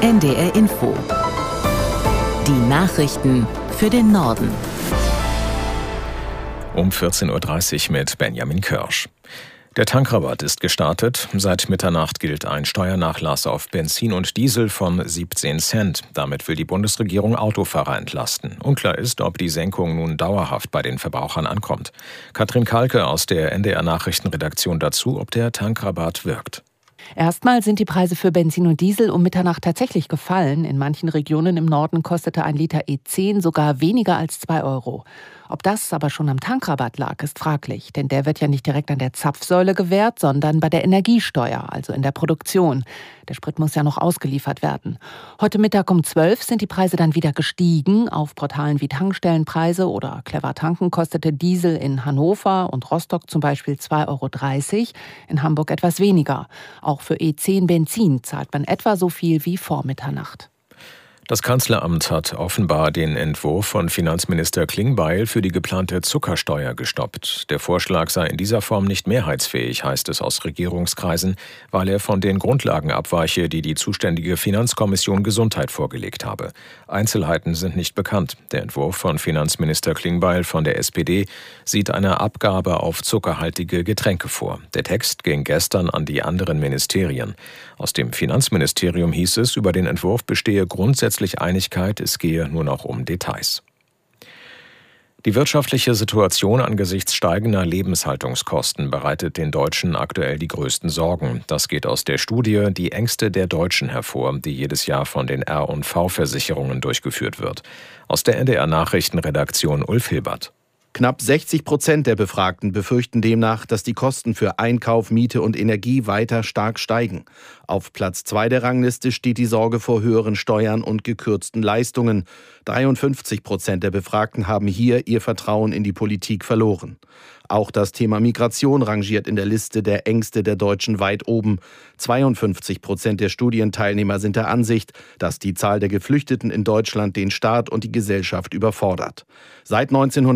NDR Info. Die Nachrichten für den Norden. Um 14.30 Uhr mit Benjamin Kirsch. Der Tankrabatt ist gestartet. Seit Mitternacht gilt ein Steuernachlass auf Benzin und Diesel von 17 Cent. Damit will die Bundesregierung Autofahrer entlasten. Unklar ist, ob die Senkung nun dauerhaft bei den Verbrauchern ankommt. Katrin Kalke aus der NDR Nachrichtenredaktion dazu, ob der Tankrabatt wirkt. Erstmal sind die Preise für Benzin und Diesel um Mitternacht tatsächlich gefallen. In manchen Regionen im Norden kostete ein Liter E10 sogar weniger als 2 Euro. Ob das aber schon am Tankrabatt lag, ist fraglich. Denn der wird ja nicht direkt an der Zapfsäule gewährt, sondern bei der Energiesteuer, also in der Produktion. Der Sprit muss ja noch ausgeliefert werden. Heute Mittag um 12 sind die Preise dann wieder gestiegen. Auf Portalen wie Tankstellenpreise oder Clever Tanken kostete Diesel in Hannover und Rostock zum Beispiel 2,30 Euro, in Hamburg etwas weniger. Auch für E10 Benzin zahlt man etwa so viel wie vor Mitternacht. Das Kanzleramt hat offenbar den Entwurf von Finanzminister Klingbeil für die geplante Zuckersteuer gestoppt. Der Vorschlag sei in dieser Form nicht mehrheitsfähig, heißt es aus Regierungskreisen, weil er von den Grundlagen abweiche, die die zuständige Finanzkommission Gesundheit vorgelegt habe. Einzelheiten sind nicht bekannt. Der Entwurf von Finanzminister Klingbeil von der SPD sieht eine Abgabe auf zuckerhaltige Getränke vor. Der Text ging gestern an die anderen Ministerien. Aus dem Finanzministerium hieß es, über den Entwurf bestehe grundsätzlich Einigkeit, es gehe nur noch um Details. Die wirtschaftliche Situation angesichts steigender Lebenshaltungskosten bereitet den Deutschen aktuell die größten Sorgen. Das geht aus der Studie Die Ängste der Deutschen hervor, die jedes Jahr von den R&V-Versicherungen durchgeführt wird. Aus der NDR Nachrichtenredaktion Ulf Hilbert. Knapp 60% der Befragten befürchten demnach, dass die Kosten für Einkauf, Miete und Energie weiter stark steigen. Auf Platz 2 der Rangliste steht die Sorge vor höheren Steuern und gekürzten Leistungen. 53% der Befragten haben hier ihr Vertrauen in die Politik verloren. Auch das Thema Migration rangiert in der Liste der Ängste der Deutschen weit oben. 52% der Studienteilnehmer sind der Ansicht, dass die Zahl der Geflüchteten in Deutschland den Staat und die Gesellschaft überfordert. Seit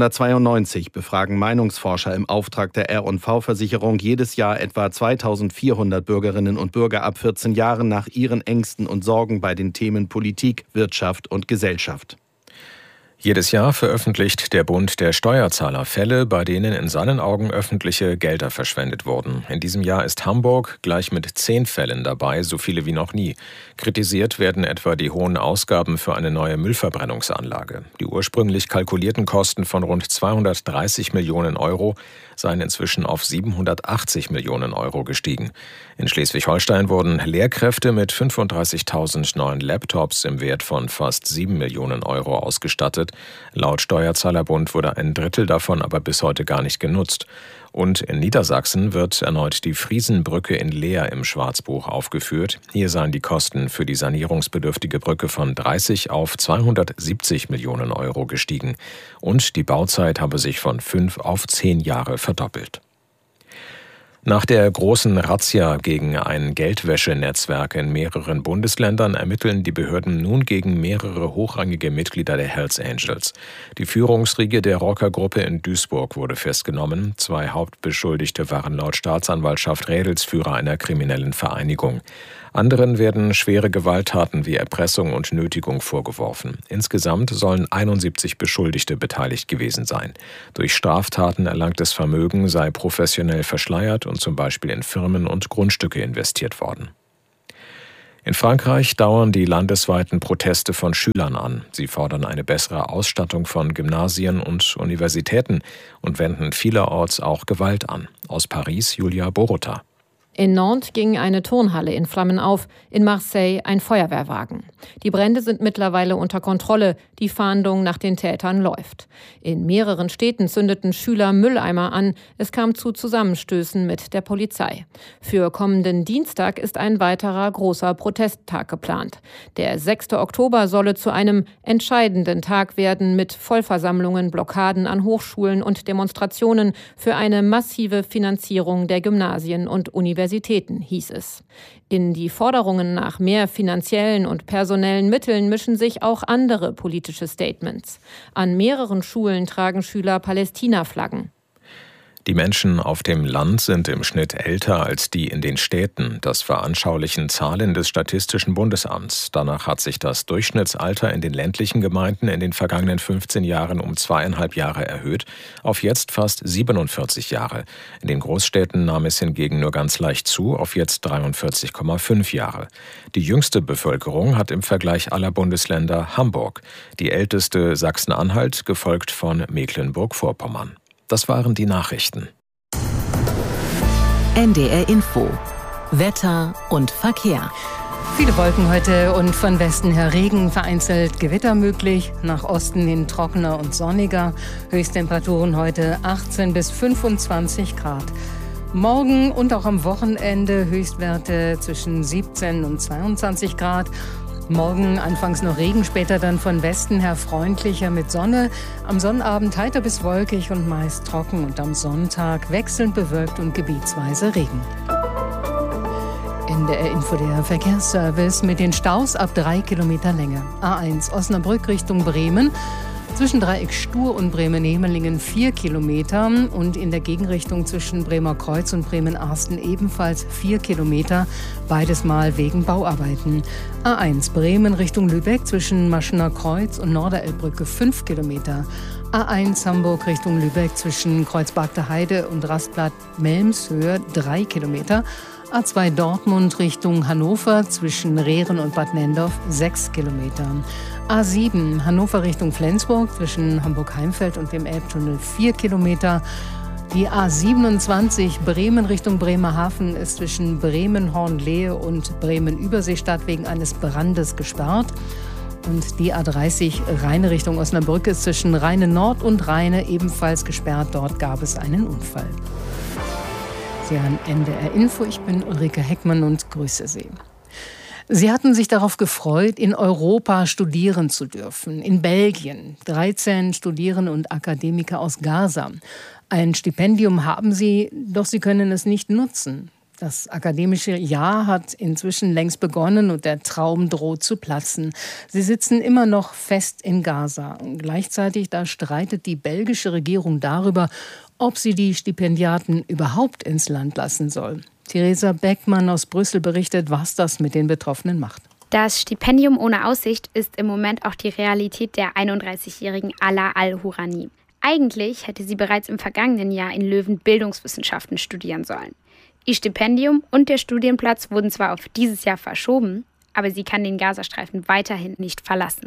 1992 befragen Meinungsforscher im Auftrag der R&V-Versicherung jedes Jahr etwa 2400 Bürgerinnen und Bürger ab 14 Jahren nach ihren Ängsten und Sorgen bei den Themen Politik, Wirtschaft und Gesellschaft. Jedes Jahr veröffentlicht der Bund der Steuerzahler Fälle, bei denen in seinen Augen öffentliche Gelder verschwendet wurden. In diesem Jahr ist Hamburg gleich mit 10 Fällen dabei, so viele wie noch nie. Kritisiert werden etwa die hohen Ausgaben für eine neue Müllverbrennungsanlage. Die ursprünglich kalkulierten Kosten von rund 230 Millionen Euro seien inzwischen auf 780 Millionen Euro gestiegen. In Schleswig-Holstein wurden Lehrkräfte mit 35.000 neuen Laptops im Wert von fast 7 Millionen Euro ausgestattet. Laut Steuerzahlerbund wurde ein Drittel davon aber bis heute gar nicht genutzt. Und in Niedersachsen wird erneut die Friesenbrücke in Leer im Schwarzbuch aufgeführt. Hier seien die Kosten für die sanierungsbedürftige Brücke von 30 auf 270 Millionen Euro gestiegen. Und die Bauzeit habe sich von 5 auf 10 Jahre verdoppelt. Nach der großen Razzia gegen ein Geldwäschenetzwerk in mehreren Bundesländern ermitteln die Behörden nun gegen mehrere hochrangige Mitglieder der Hells Angels. Die Führungsriege der Rockergruppe in Duisburg wurde festgenommen. 2 Hauptbeschuldigte waren laut Staatsanwaltschaft Rädelsführer einer kriminellen Vereinigung. Anderen werden schwere Gewalttaten wie Erpressung und Nötigung vorgeworfen. Insgesamt sollen 71 Beschuldigte beteiligt gewesen sein. Durch Straftaten erlangtes Vermögen sei professionell verschleiert und zum Beispiel in Firmen und Grundstücke investiert worden. In Frankreich dauern die landesweiten Proteste von Schülern an. Sie fordern eine bessere Ausstattung von Gymnasien und Universitäten und wenden vielerorts auch Gewalt an. Aus Paris Julia Borota. In Nantes ging eine Turnhalle in Flammen auf, in Marseille ein Feuerwehrwagen. Die Brände sind mittlerweile unter Kontrolle, die Fahndung nach den Tätern läuft. In mehreren Städten zündeten Schüler Mülleimer an, es kam zu Zusammenstößen mit der Polizei. Für kommenden Dienstag ist ein weiterer großer Protesttag geplant. Der 6. Oktober solle zu einem entscheidenden Tag werden mit Vollversammlungen, Blockaden an Hochschulen und Demonstrationen für eine massive Finanzierung der Gymnasien und Universitäten, hieß es. In die Forderungen nach mehr finanziellen und personellen Mitteln mischen sich auch andere politische Statements. An mehreren Schulen tragen Schüler Palästina-Flaggen. Die Menschen auf dem Land sind im Schnitt älter als die in den Städten. Das veranschaulichen Zahlen des Statistischen Bundesamts. Danach hat sich das Durchschnittsalter in den ländlichen Gemeinden in den vergangenen 15 Jahren um 2,5 Jahre erhöht, auf jetzt fast 47 Jahre. In den Großstädten nahm es hingegen nur ganz leicht zu, auf jetzt 43,5 Jahre. Die jüngste Bevölkerung hat im Vergleich aller Bundesländer Hamburg, die älteste Sachsen-Anhalt, gefolgt von Mecklenburg-Vorpommern. Das waren die Nachrichten. NDR Info. Wetter und Verkehr. Viele Wolken heute und von Westen her Regen, vereinzelt Gewitter möglich. Nach Osten hin trockener und sonniger. Höchsttemperaturen heute 18 bis 25 Grad. Morgen und auch am Wochenende Höchstwerte zwischen 17 und 22 Grad. Morgen anfangs noch Regen, später dann von Westen her freundlicher mit Sonne. Am Sonnabend heiter bis wolkig und meist trocken und am Sonntag wechselnd bewölkt und gebietsweise Regen. NDR Info, der Verkehrsservice mit den Staus ab 3 Kilometer Länge. A1 Osnabrück Richtung Bremen. Zwischen Dreieck Stur und Bremen-Hemelingen 4 Kilometer und in der Gegenrichtung zwischen Bremer Kreuz und Bremen-Arsten ebenfalls 4 Kilometer, beides mal wegen Bauarbeiten. A1 Bremen Richtung Lübeck zwischen Maschener Kreuz und Norderelbbrücke 5 Kilometer. A1 Hamburg Richtung Lübeck zwischen Kreuzbergter Heide und Rastplatt Melmshöhe 3 Kilometer. A2 Dortmund Richtung Hannover zwischen Rehren und Bad Nendorf 6 Kilometer. A7 Hannover Richtung Flensburg zwischen Hamburg-Heimfeld und dem Elbtunnel 4 Kilometer. Die A27 Bremen Richtung Bremerhaven ist zwischen Bremen-Hornlehe und Bremen-Überseestadt wegen eines Brandes gesperrt. Und die A30 Rheine Richtung Osnabrück ist zwischen Rheine Nord und Rheine ebenfalls gesperrt. Dort gab es einen Unfall. Sie hören NDR Info. Ich bin Ulrike Heckmann und grüße Sie. Sie hatten sich darauf gefreut, in Europa studieren zu dürfen. In Belgien. 13 Studierende und Akademiker aus Gaza. Ein Stipendium haben sie, doch sie können es nicht nutzen. Das akademische Jahr hat inzwischen längst begonnen und der Traum droht zu platzen. Sie sitzen immer noch fest in Gaza. Und gleichzeitig da streitet die belgische Regierung darüber, ob sie die Stipendiaten überhaupt ins Land lassen soll. Theresa Beckmann aus Brüssel berichtet, was das mit den Betroffenen macht. Das Stipendium ohne Aussicht ist im Moment auch die Realität der 31-jährigen Ala Al-Hourani. Eigentlich hätte sie bereits im vergangenen Jahr in Leuven Bildungswissenschaften studieren sollen. Ihr Stipendium und der Studienplatz wurden zwar auf dieses Jahr verschoben, aber sie kann den Gazastreifen weiterhin nicht verlassen.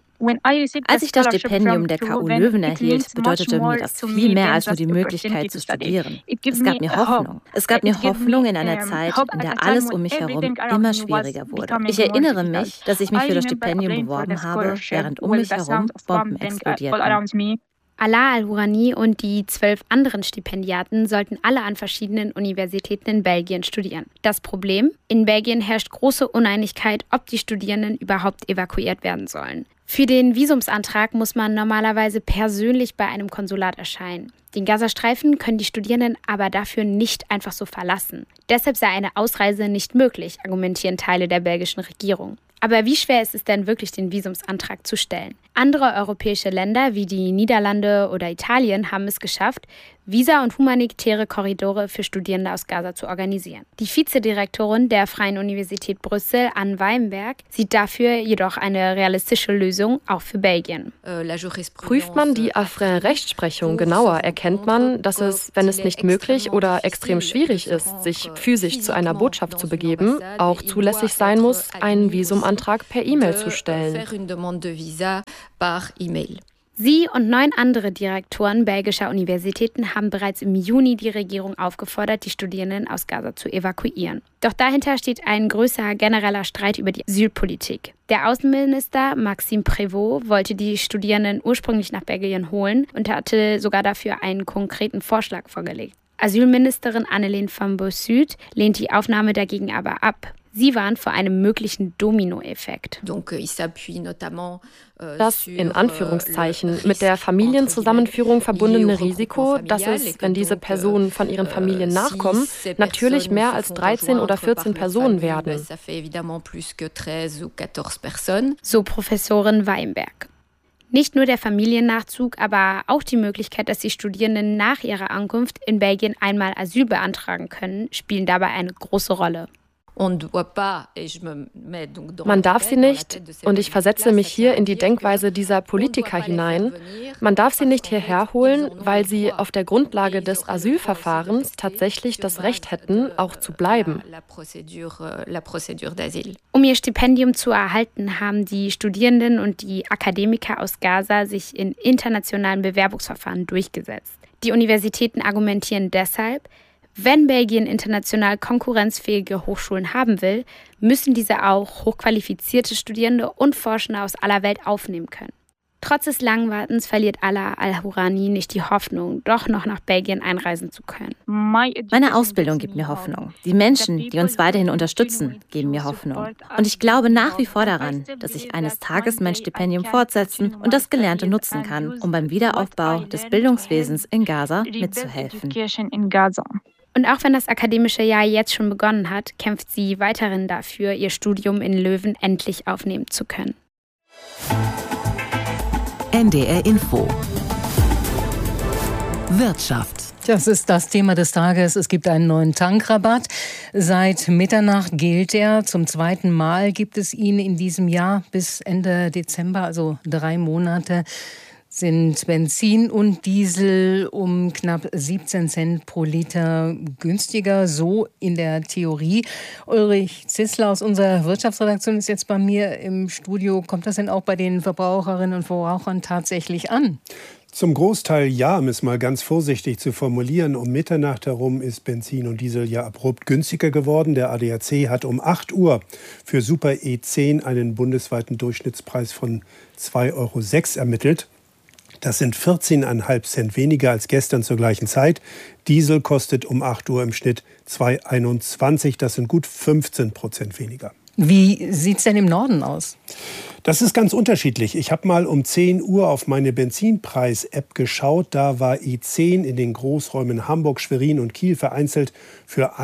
Als ich das Stipendium der KU Leuven erhielt, bedeutete mir das viel mehr als nur die Möglichkeit zu studieren. Es gab mir Hoffnung. Es gab mir Hoffnung in einer Zeit, in der alles um mich herum immer schwieriger wurde. Ich erinnere mich, dass ich mich für das Stipendium beworben habe, während um mich herum Bomben explodierten. Ala Al-Hourani und die 12 anderen Stipendiaten sollten alle an verschiedenen Universitäten in Belgien studieren. Das Problem? In Belgien herrscht große Uneinigkeit, ob die Studierenden überhaupt evakuiert werden sollen. Für den Visumsantrag muss man normalerweise persönlich bei einem Konsulat erscheinen. Den Gazastreifen können die Studierenden aber dafür nicht einfach so verlassen. Deshalb sei eine Ausreise nicht möglich, argumentieren Teile der belgischen Regierung. Aber wie schwer ist es denn wirklich, den Visumsantrag zu stellen? Andere europäische Länder wie die Niederlande oder Italien haben es geschafft, Visa- und humanitäre Korridore für Studierende aus Gaza zu organisieren. Die Vizedirektorin der Freien Universität Brüssel, Anne Weinberg, sieht dafür jedoch eine realistische Lösung auch für Belgien. Prüft man die Afrin-Rechtsprechung genauer, erkennt man, dass es, wenn es nicht möglich oder extrem schwierig ist, sich physisch zu einer Botschaft zu begeben, auch zulässig sein muss, einen Visumantrag per E-Mail zu stellen. Sie und 9 andere Direktoren belgischer Universitäten haben bereits im Juni die Regierung aufgefordert, die Studierenden aus Gaza zu evakuieren. Doch dahinter steht ein größerer genereller Streit über die Asylpolitik. Der Außenminister Maxime Prévost wollte die Studierenden ursprünglich nach Belgien holen und hatte sogar dafür einen konkreten Vorschlag vorgelegt. Asylministerin Anneleen van Bossut lehnt die Aufnahme dagegen aber ab. Sie warnt vor einem möglichen Dominoeffekt. Das in Anführungszeichen mit der Familienzusammenführung verbundene Risiko, dass es, wenn diese Personen von ihren Familien nachkommen, natürlich mehr als 13 oder 14 Personen werden. So Professorin Weinberg. Nicht nur der Familiennachzug, aber auch die Möglichkeit, dass die Studierenden nach ihrer Ankunft in Belgien einmal Asyl beantragen können, spielen dabei eine große Rolle. Man darf sie nicht, und ich versetze mich hier in die Denkweise dieser Politiker hinein, man darf sie nicht hierher holen, weil sie auf der Grundlage des Asylverfahrens tatsächlich das Recht hätten, auch zu bleiben. Um ihr Stipendium zu erhalten, haben die Studierenden und die Akademiker aus Gaza sich in internationalen Bewerbungsverfahren durchgesetzt. Die Universitäten argumentieren deshalb, wenn Belgien international konkurrenzfähige Hochschulen haben will, müssen diese auch hochqualifizierte Studierende und Forschende aus aller Welt aufnehmen können. Trotz des langen Wartens verliert Ala Al-Hourani nicht die Hoffnung, doch noch nach Belgien einreisen zu können. Meine Ausbildung gibt mir Hoffnung. Die Menschen, die uns weiterhin unterstützen, geben mir Hoffnung. Und ich glaube nach wie vor daran, dass ich eines Tages mein Stipendium fortsetzen und das Gelernte nutzen kann, um beim Wiederaufbau des Bildungswesens in Gaza mitzuhelfen. Und auch wenn das akademische Jahr jetzt schon begonnen hat, kämpft sie weiterhin dafür, ihr Studium in Leuven endlich aufnehmen zu können. NDR Info. Wirtschaft. Das ist das Thema des Tages. Es gibt einen neuen Tankrabatt. Seit Mitternacht gilt er. Zum zweiten Mal gibt es ihn in diesem Jahr bis Ende Dezember, also 3 Monate. Sind Benzin und Diesel um knapp 17 Cent pro Liter günstiger, so in der Theorie. Ulrich Zissler aus unserer Wirtschaftsredaktion ist jetzt bei mir im Studio. Kommt das denn auch bei den Verbraucherinnen und Verbrauchern tatsächlich an? Zum Großteil ja, um es mal ganz vorsichtig zu formulieren. Um Mitternacht herum ist Benzin und Diesel ja abrupt günstiger geworden. Der ADAC hat um 8 Uhr für Super E10 einen bundesweiten Durchschnittspreis von 2,06 € ermittelt. Das sind 14,5 Cent weniger als gestern zur gleichen Zeit. Diesel kostet um 8 Uhr im Schnitt 2,21. Das sind gut 15% weniger. Wie sieht es denn im Norden aus? Das ist ganz unterschiedlich. Ich habe mal um 10 Uhr auf meine Benzinpreis-App geschaut. Da war E10 in den Großräumen Hamburg, Schwerin und Kiel vereinzelt für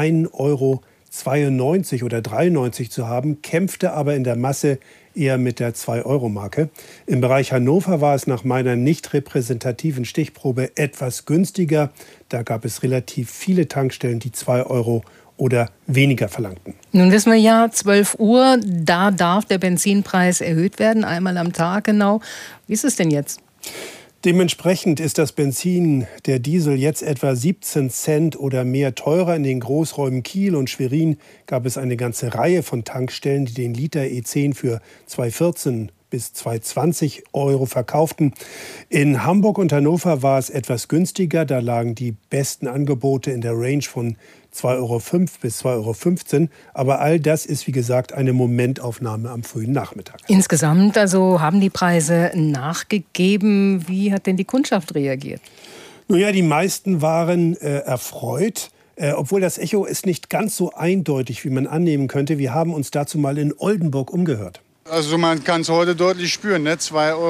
1,92 € oder 93 zu haben, kämpfte aber in der Masse eher mit der 2-Euro-Marke. Im Bereich Hannover war es nach meiner nicht repräsentativen Stichprobe etwas günstiger. Da gab es relativ viele Tankstellen, die 2 € oder weniger verlangten. Nun wissen wir ja, 12 Uhr, da darf der Benzinpreis erhöht werden, einmal am Tag genau. Wie ist es denn jetzt? Dementsprechend ist das Benzin, der Diesel, jetzt etwa 17 Cent oder mehr teurer. In den Großräumen Kiel und Schwerin gab es eine ganze Reihe von Tankstellen, die den Liter E10 für 2,14 bis 2,20 € verkauften. In Hamburg und Hannover war es etwas günstiger. Da lagen die besten Angebote in der Range von 2,05 € bis 2,15 €. Aber all das ist, wie gesagt, eine Momentaufnahme am frühen Nachmittag. Insgesamt also haben die Preise nachgegeben. Wie hat denn die Kundschaft reagiert? Nun ja, die meisten waren erfreut. Obwohl das Echo ist nicht ganz so eindeutig, wie man annehmen könnte. Wir haben uns dazu mal in Oldenburg umgehört. Also man kann es heute deutlich spüren, ne?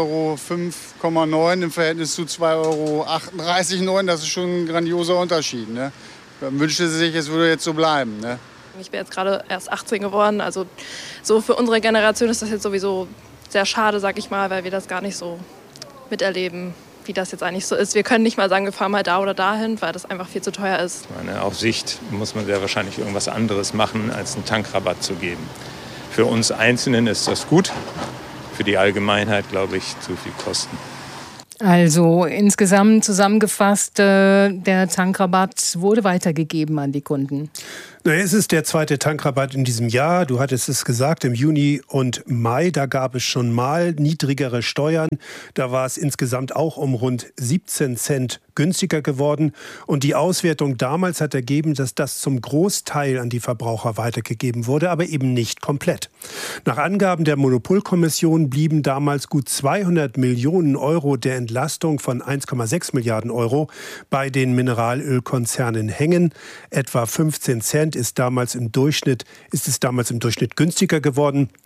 2,5,9 € im Verhältnis zu 2,38,9 €. Das ist schon ein grandioser Unterschied. Ne? Man wünschte sich, es würde jetzt so bleiben. Ne? Ich bin jetzt gerade erst 18 geworden. Also so für unsere Generation ist das jetzt sowieso sehr schade, sag ich mal, weil wir das gar nicht so miterleben, wie das jetzt eigentlich so ist. Wir können nicht mal sagen, wir fahren mal da oder dahin, weil das einfach viel zu teuer ist. Auf Sicht muss man sehr wahrscheinlich irgendwas anderes machen, als einen Tankrabatt zu geben. Für uns Einzelnen ist das gut, für die Allgemeinheit, glaube ich, zu viel Kosten. Also insgesamt zusammengefasst, der Tankrabatt wurde weitergegeben an die Kunden. Es ist der zweite Tankrabatt in diesem Jahr. Du hattest es gesagt, im Juni und Mai, da gab es schon mal niedrigere Steuern. Da war es insgesamt auch um rund 17 Cent günstiger geworden. Und die Auswertung damals hat ergeben, dass das zum Großteil an die Verbraucher weitergegeben wurde, aber eben nicht komplett. Nach Angaben der Monopolkommission blieben damals gut 200 Millionen € der Entlastung von 1,6 Milliarden € bei den Mineralölkonzernen hängen. Etwa 15 Cent ist es damals im Durchschnitt günstiger geworden.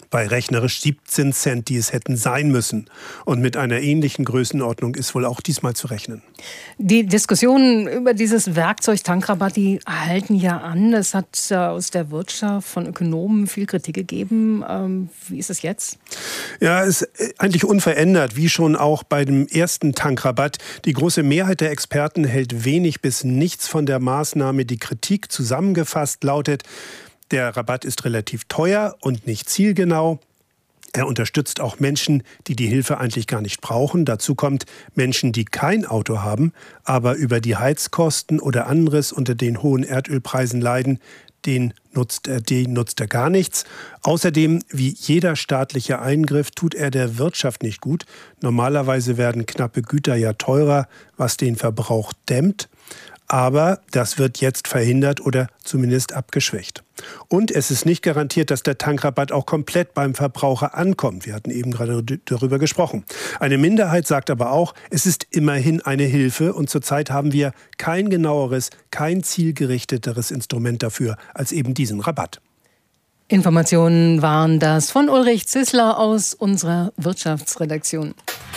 bei rechnerisch 17 Cent, die es hätten sein müssen. Und mit einer ähnlichen Größenordnung ist wohl auch diesmal zu rechnen. Die Diskussionen über dieses Werkzeug Tankrabatt, die halten ja an. Es hat aus der Wirtschaft von Ökonomen viel Kritik gegeben. Wie ist es jetzt? Ja, es ist eigentlich unverändert, wie schon auch bei dem ersten Tankrabatt. Die große Mehrheit der Experten hält wenig bis nichts von der Maßnahme. Die Kritik zusammengefasst lautet: Der Rabatt ist relativ teuer und nicht zielgenau. Er unterstützt auch Menschen, die die Hilfe eigentlich gar nicht brauchen. Dazu kommt Menschen, die kein Auto haben, aber über die Heizkosten oder anderes unter den hohen Erdölpreisen leiden. Den nutzt er gar nichts. Außerdem, wie jeder staatliche Eingriff, tut er der Wirtschaft nicht gut. Normalerweise werden knappe Güter ja teurer, was den Verbrauch dämmt. Aber das wird jetzt verhindert oder zumindest abgeschwächt. Und es ist nicht garantiert, dass der Tankrabatt auch komplett beim Verbraucher ankommt. Wir hatten eben gerade darüber gesprochen. Eine Minderheit sagt aber auch, es ist immerhin eine Hilfe. Und zurzeit haben wir kein genaueres, kein zielgerichteteres Instrument dafür als eben diesen Rabatt. Informationen waren das von Ulrich Zissler aus unserer Wirtschaftsredaktion.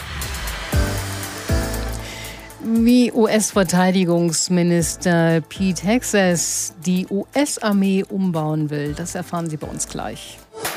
Wie US-Verteidigungsminister Pete Hegseth die US-Armee umbauen will, das erfahren Sie bei uns gleich.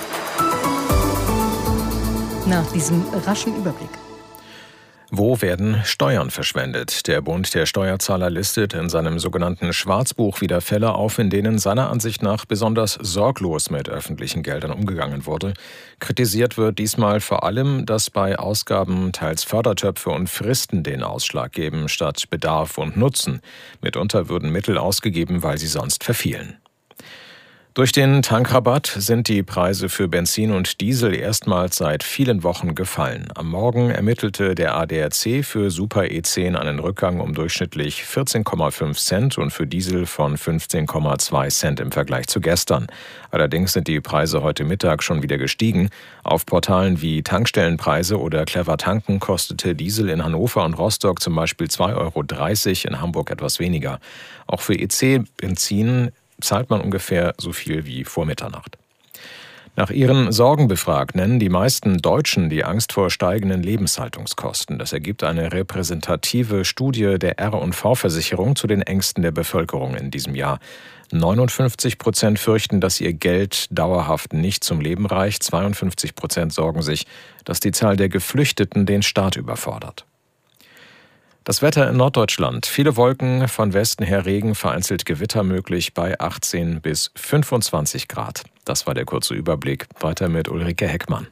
Nach diesem raschen Überblick. Wo werden Steuern verschwendet? Der Bund der Steuerzahler listet in seinem sogenannten Schwarzbuch wieder Fälle auf, in denen seiner Ansicht nach besonders sorglos mit öffentlichen Geldern umgegangen wurde. Kritisiert wird diesmal vor allem, dass bei Ausgaben teils Fördertöpfe und Fristen den Ausschlag geben, statt Bedarf und Nutzen. Mitunter würden Mittel ausgegeben, weil sie sonst verfielen. Durch den Tankrabatt sind die Preise für Benzin und Diesel erstmals seit vielen Wochen gefallen. Am Morgen ermittelte der ADAC für Super E10 einen Rückgang um durchschnittlich 14,5 Cent und für Diesel von 15,2 Cent im Vergleich zu gestern. Allerdings sind die Preise heute Mittag schon wieder gestiegen. Auf Portalen wie Tankstellenpreise oder Clever Tanken kostete Diesel in Hannover und Rostock zum Beispiel 2,30 €, in Hamburg etwas weniger. Auch für EC-Benzin zahlt man ungefähr so viel wie vor Mitternacht. Nach ihren Sorgen befragt, nennen die meisten Deutschen die Angst vor steigenden Lebenshaltungskosten. Das ergibt eine repräsentative Studie der R&V-Versicherung zu den Ängsten der Bevölkerung in diesem Jahr. 59% fürchten, dass ihr Geld dauerhaft nicht zum Leben reicht. 52% sorgen sich, dass die Zahl der Geflüchteten den Staat überfordert. Das Wetter in Norddeutschland. Viele Wolken, von Westen her Regen, vereinzelt Gewitter möglich bei 18 bis 25 Grad. Das war der kurze Überblick. Weiter mit Ulrike Heckmann.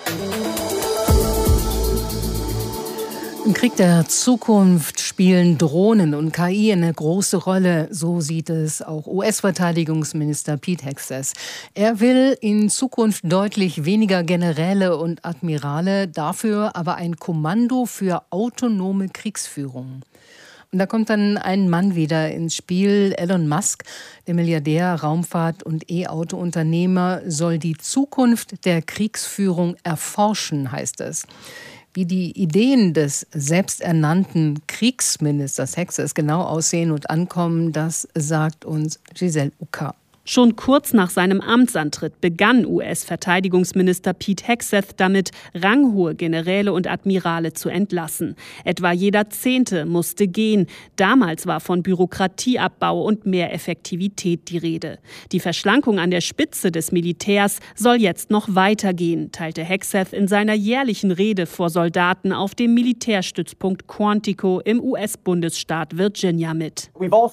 Im Krieg der Zukunft spielen Drohnen und KI eine große Rolle. So sieht es auch US-Verteidigungsminister Pete Hegseth. Er will in Zukunft deutlich weniger Generäle und Admirale, dafür aber ein Kommando für autonome Kriegsführung. Und da kommt dann ein Mann wieder ins Spiel. Elon Musk, der Milliardär, Raumfahrt- und E-Auto-Unternehmer, soll die Zukunft der Kriegsführung erforschen, heißt es. Wie die Ideen des selbsternannten Kriegsministers Hegseth genau aussehen und ankommen, das sagt uns Giselle Uka. Schon kurz nach seinem Amtsantritt begann US-Verteidigungsminister Pete Hegseth damit, ranghohe Generäle und Admirale zu entlassen. Etwa jeder 10. musste gehen. Damals war von Bürokratieabbau und mehr Effektivität die Rede. Die Verschlankung an der Spitze des Militärs soll jetzt noch weitergehen, teilte Hegseth in seiner jährlichen Rede vor Soldaten auf dem Militärstützpunkt Quantico im US-Bundesstaat Virginia mit.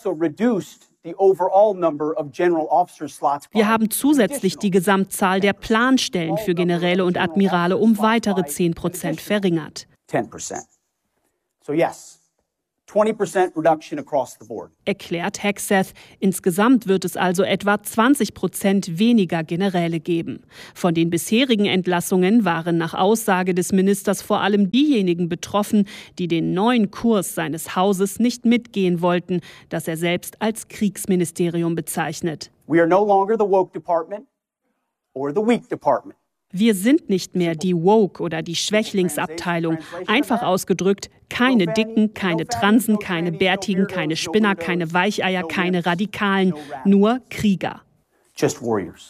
Wir haben zusätzlich die Gesamtzahl der Planstellen für Generäle und Admirale um weitere 10% verringert. Erklärt Hegseth, insgesamt wird es also etwa 20% weniger Generäle geben. Von den bisherigen Entlassungen waren nach Aussage des Ministers vor allem diejenigen betroffen, die den neuen Kurs seines Hauses nicht mitgehen wollten, das er selbst als Kriegsministerium bezeichnet. We are no longer the woke department or the weak department. Wir sind nicht mehr die Woke- oder die Schwächlingsabteilung. Einfach ausgedrückt, keine Dicken, keine Transen, keine Bärtigen, keine Spinner, keine Weicheier, keine Radikalen, nur Krieger.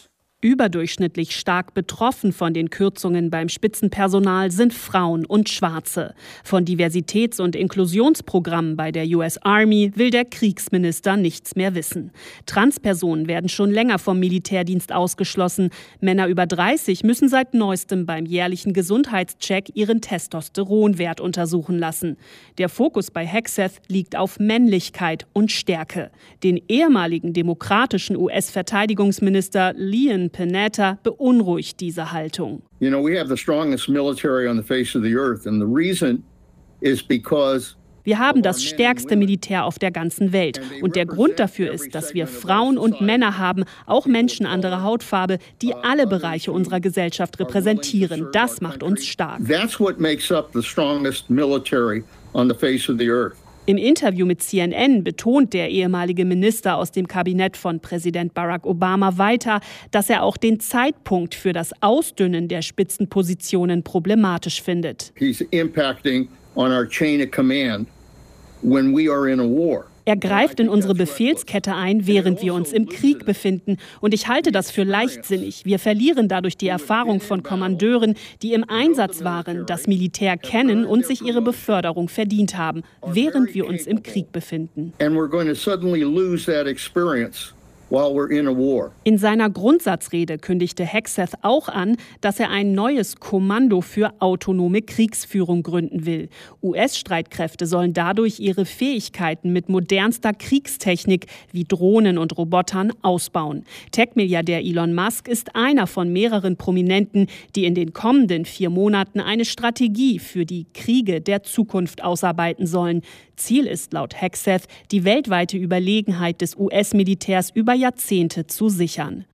Überdurchschnittlich stark betroffen von den Kürzungen beim Spitzenpersonal sind Frauen und Schwarze. Von Diversitäts- und Inklusionsprogrammen bei der US Army will der Kriegsminister nichts mehr wissen. Transpersonen werden schon länger vom Militärdienst ausgeschlossen. Männer über 30 müssen seit neuestem beim jährlichen Gesundheitscheck ihren Testosteronwert untersuchen lassen. Der Fokus bei Hegseth liegt auf Männlichkeit und Stärke. Den ehemaligen demokratischen US-Verteidigungsminister Leon Panetta beunruhigt diese Haltung. You know, we have the strongest military on the face of the earth, and the reason is because wir haben das stärkste Militär auf der ganzen Welt. Und der Grund dafür ist, dass wir Frauen und Männer haben, auch Menschen anderer Hautfarbe, die alle Bereiche unserer Gesellschaft repräsentieren. Das macht uns stark. That's what makes up the strongest military on the face of the earth. Im Interview mit CNN betont der ehemalige Minister aus dem Kabinett von Präsident Barack Obama weiter, dass er auch den Zeitpunkt für das Ausdünnen der Spitzenpositionen problematisch findet. He's impacting on our chain of command when we are in a war. Er greift in unsere Befehlskette ein, während wir uns im Krieg befinden. Und ich halte das für leichtsinnig. Wir verlieren dadurch die Erfahrung von Kommandeuren, die im Einsatz waren, das Militär kennen und sich ihre Beförderung verdient haben, während wir uns im Krieg befinden. And we're going to suddenly lose that experience while we're in a war. In seiner Grundsatzrede kündigte Hegseth auch an, dass er ein neues Kommando für autonome Kriegsführung gründen will. US-Streitkräfte sollen dadurch ihre Fähigkeiten mit modernster Kriegstechnik wie Drohnen und Robotern ausbauen. Tech-Milliardär Elon Musk ist einer von mehreren Prominenten, die in den kommenden 4 Monaten eine Strategie für die Kriege der Zukunft ausarbeiten sollen. Ziel ist laut Hegseth, die weltweite Überlegenheit des US-Militärs über Jahrzehnte zu sichern.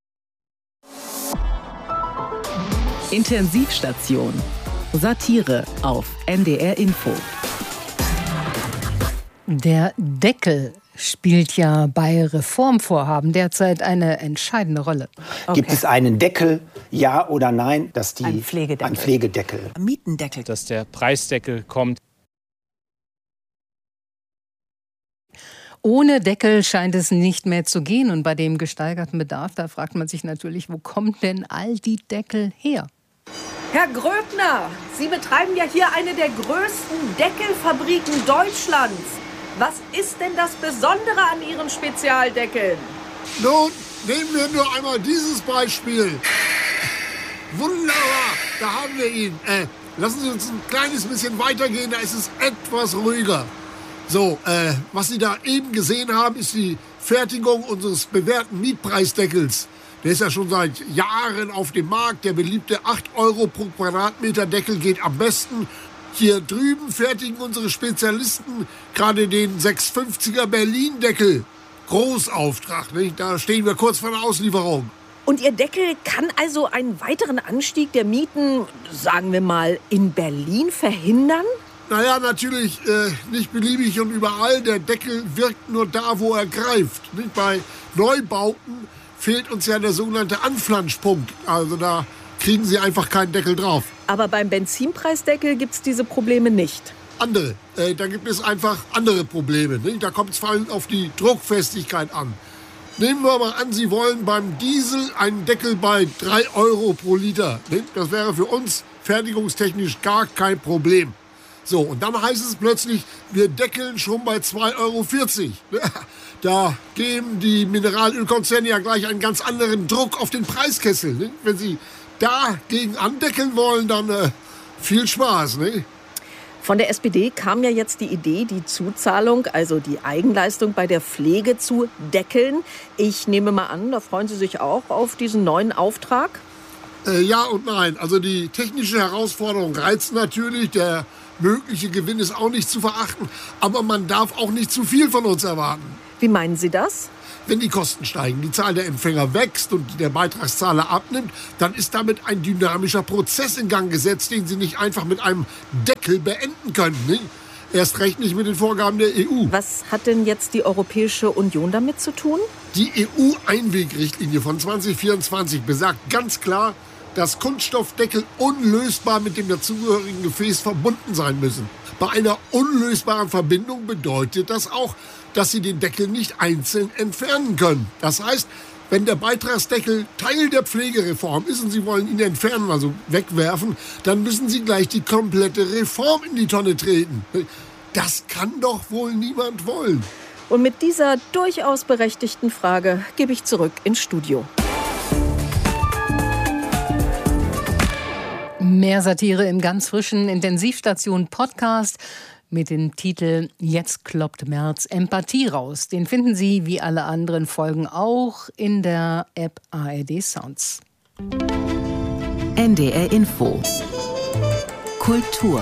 Intensivstation. Satire auf NDR Info. Der Deckel spielt ja bei Reformvorhaben derzeit eine entscheidende Rolle. Okay. Gibt es einen Deckel, ja oder nein? Ein Pflegedeckel. Ein Pflegedeckel. Mietendeckel. Dass der Preisdeckel kommt. Ohne Deckel scheint es nicht mehr zu gehen. Und bei dem gesteigerten Bedarf, da fragt man sich natürlich, wo kommen denn all die Deckel her? Herr Gröbner, Sie betreiben ja hier eine der größten Deckelfabriken Deutschlands. Was ist denn das Besondere an Ihren Spezialdeckeln? Nun, nehmen wir nur einmal dieses Beispiel. Wunderbar, da haben wir ihn. Lassen Sie uns ein kleines bisschen weitergehen, da ist es etwas ruhiger. So, was Sie da eben gesehen haben, ist die Fertigung unseres bewährten Mietpreisdeckels. Der ist ja schon seit Jahren auf dem Markt. Der beliebte 8 € pro Quadratmeter Deckel geht am besten. Hier drüben fertigen unsere Spezialisten gerade den 650er Berlin-Deckel. Großauftrag, nicht? Da stehen wir kurz vor der Auslieferung. Und Ihr Deckel kann also einen weiteren Anstieg der Mieten, sagen wir mal, in Berlin verhindern? Naja, natürlich nicht beliebig und überall. Der Deckel wirkt nur da, wo er greift. Nicht? Bei Neubauten fehlt uns ja der sogenannte Anflanschpunkt. Also da kriegen Sie einfach keinen Deckel drauf. Aber beim Benzinpreisdeckel gibt es diese Probleme nicht. Andere. Da gibt es einfach andere Probleme. Nicht? Da kommt es vor allem auf die Druckfestigkeit an. Nehmen wir mal an, Sie wollen beim Diesel einen Deckel bei 3 € pro Liter. Nicht? Das wäre für uns fertigungstechnisch gar kein Problem. So, und dann heißt es plötzlich, wir deckeln schon bei 2,40 €. Da geben die Mineralölkonzerne ja gleich einen ganz anderen Druck auf den Preiskessel. Ne? Wenn sie dagegen andeckeln wollen, dann viel Spaß. Ne? Von der SPD kam ja jetzt die Idee, die Zuzahlung, also die Eigenleistung bei der Pflege zu deckeln. Ich nehme mal an, da freuen Sie sich auch auf diesen neuen Auftrag? Ja und nein. Also die technische Herausforderung reizt natürlich. Der mögliche Gewinn ist auch nicht zu verachten. Aber man darf auch nicht zu viel von uns erwarten. Wie meinen Sie das? Wenn die Kosten steigen, die Zahl der Empfänger wächst und der Beitragszahler abnimmt, dann ist damit ein dynamischer Prozess in Gang gesetzt, den Sie nicht einfach mit einem Deckel beenden können. Ne? Erst recht nicht mit den Vorgaben der EU. Was hat denn jetzt die Europäische Union damit zu tun? Die EU-Einwegrichtlinie von 2024 besagt ganz klar, dass Kunststoffdeckel unlösbar mit dem dazugehörigen Gefäß verbunden sein müssen. Bei einer unlösbaren Verbindung bedeutet das auch, dass Sie den Deckel nicht einzeln entfernen können. Das heißt, Wenn der Beitragsdeckel Teil der Pflegereform ist und Sie wollen ihn entfernen, also wegwerfen, dann müssen Sie gleich die komplette Reform in die Tonne treten. Das kann doch wohl niemand wollen. Und mit dieser durchaus berechtigten Frage gebe ich zurück ins Studio. Mehr Satire im ganz frischen Intensivstation-Podcast mit dem Titel »Jetzt kloppt Merz Empathie raus«. Den finden Sie wie alle anderen Folgen auch in der App ARD Sounds. NDR Info Kultur.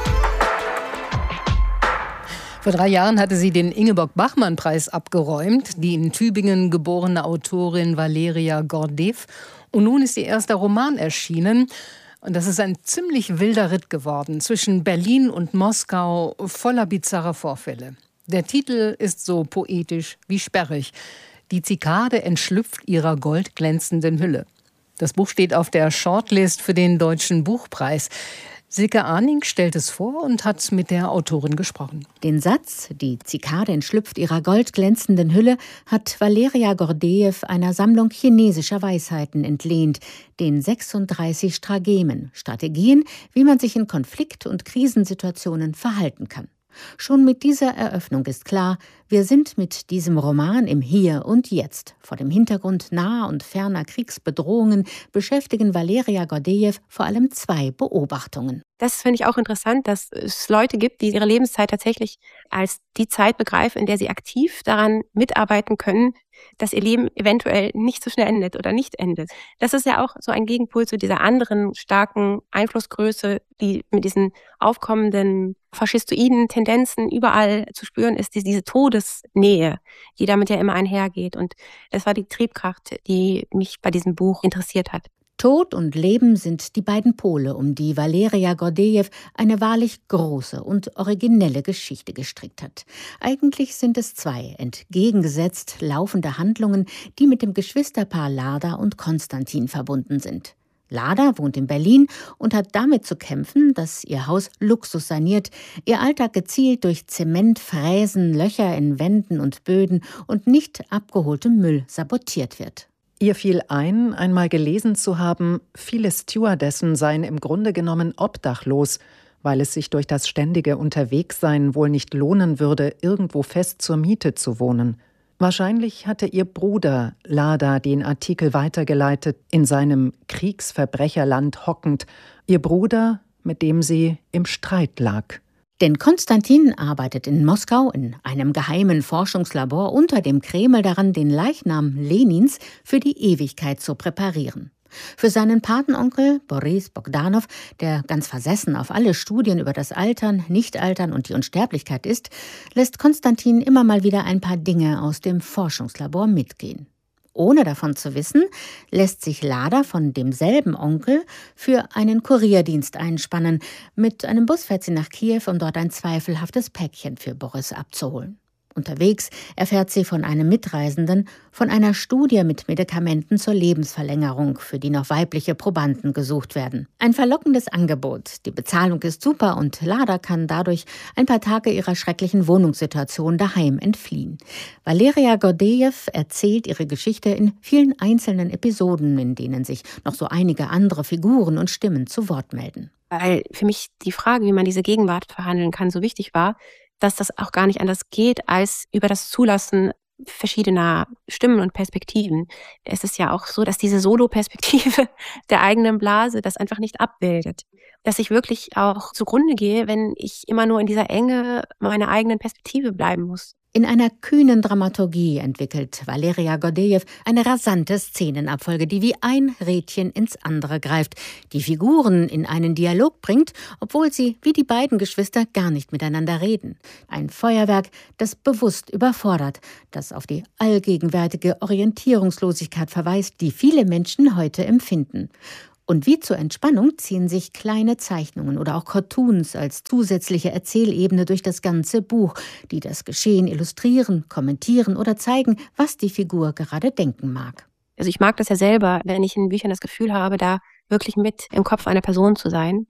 Vor 3 Jahren hatte sie den Ingeborg-Bachmann-Preis abgeräumt, die in Tübingen geborene Autorin Valeria Gordeev. Und nun ist ihr erster Roman erschienen. Und das ist ein ziemlich wilder Ritt geworden zwischen Berlin und Moskau, voller bizarrer Vorfälle. Der Titel ist so poetisch wie sperrig. Die Zikade entschlüpft ihrer goldglänzenden Hülle. Das Buch steht auf der Shortlist für den Deutschen Buchpreis. Silke Arning stellt es vor und hat mit der Autorin gesprochen. Den Satz, die Zikade entschlüpft ihrer goldglänzenden Hülle, hat Valeria Gordeev einer Sammlung chinesischer Weisheiten entlehnt, den 36 Strategemen, Strategien, wie man sich in Konflikt- und Krisensituationen verhalten kann. Schon mit dieser Eröffnung ist klar, wir sind mit diesem Roman im Hier und Jetzt. Vor dem Hintergrund naher und ferner Kriegsbedrohungen beschäftigen Valeria Gordeev vor allem 2 Beobachtungen. Das finde ich auch interessant, dass es Leute gibt, die ihre Lebenszeit tatsächlich als die Zeit begreifen, in der sie aktiv daran mitarbeiten können, dass ihr Leben eventuell nicht so schnell endet oder nicht endet. Das ist ja auch so ein Gegenpol zu dieser anderen starken Einflussgröße, die mit diesen aufkommenden faschistoiden Tendenzen überall zu spüren ist, diese Todesnähe, die damit ja immer einhergeht. Und das war die Triebkraft, die mich bei diesem Buch interessiert hat. Tod und Leben sind die beiden Pole, um die Valeria Gordeev eine wahrlich große und originelle Geschichte gestrickt hat. Eigentlich sind es 2 entgegengesetzt laufende Handlungen, die mit dem Geschwisterpaar Lada und Konstantin verbunden sind. Lada wohnt in Berlin und hat damit zu kämpfen, dass ihr Haus Luxus saniert, ihr Alltag gezielt durch Zement, Fräsen, Löcher in Wänden und Böden und nicht abgeholtem Müll sabotiert wird. Ihr fiel ein, einmal gelesen zu haben, viele Stewardessen seien im Grunde genommen obdachlos, weil es sich durch das ständige Unterwegssein wohl nicht lohnen würde, irgendwo fest zur Miete zu wohnen. Wahrscheinlich hatte ihr Bruder Lada den Artikel weitergeleitet, in seinem Kriegsverbrecherland hockend. Ihr Bruder, mit dem sie im Streit lag. Denn Konstantin arbeitet in Moskau in einem geheimen Forschungslabor unter dem Kreml daran, den Leichnam Lenins für die Ewigkeit zu präparieren. Für seinen Patenonkel Boris Bogdanow, der ganz versessen auf alle Studien über das Altern, Nichtaltern und die Unsterblichkeit ist, lässt Konstantin immer mal wieder ein paar Dinge aus dem Forschungslabor mitgehen. Ohne davon zu wissen, lässt sich Lada von demselben Onkel für einen Kurierdienst einspannen. Mit einem Bus fährt sie nach Kiew, um dort ein zweifelhaftes Päckchen für Boris abzuholen. Unterwegs erfährt sie von einem Mitreisenden von einer Studie mit Medikamenten zur Lebensverlängerung, für die noch weibliche Probanden gesucht werden. Ein verlockendes Angebot. Die Bezahlung ist super und Lada kann dadurch ein paar Tage ihrer schrecklichen Wohnungssituation daheim entfliehen. Valeria Gordeev erzählt ihre Geschichte in vielen einzelnen Episoden, in denen sich noch so einige andere Figuren und Stimmen zu Wort melden. Weil für mich die Frage, wie man diese Gegenwart verhandeln kann, so wichtig war, dass das auch gar nicht anders geht, als über das Zulassen verschiedener Stimmen und Perspektiven. Es ist ja auch so, dass diese Solo-Perspektive der eigenen Blase das einfach nicht abbildet. Dass ich wirklich auch zugrunde gehe, wenn ich immer nur in dieser Enge meiner eigenen Perspektive bleiben muss. In einer kühnen Dramaturgie entwickelt Valeria Gordeev eine rasante Szenenabfolge, die wie ein Rädchen ins andere greift, die Figuren in einen Dialog bringt, obwohl sie wie die beiden Geschwister gar nicht miteinander reden. Ein Feuerwerk, das bewusst überfordert, das auf die allgegenwärtige Orientierungslosigkeit verweist, die viele Menschen heute empfinden. Und wie zur Entspannung ziehen sich kleine Zeichnungen oder auch Cartoons als zusätzliche Erzählebene durch das ganze Buch, die das Geschehen illustrieren, kommentieren oder zeigen, was die Figur gerade denken mag. Also ich mag das ja selber, wenn ich in Büchern das Gefühl habe, da wirklich mit im Kopf einer Person zu sein.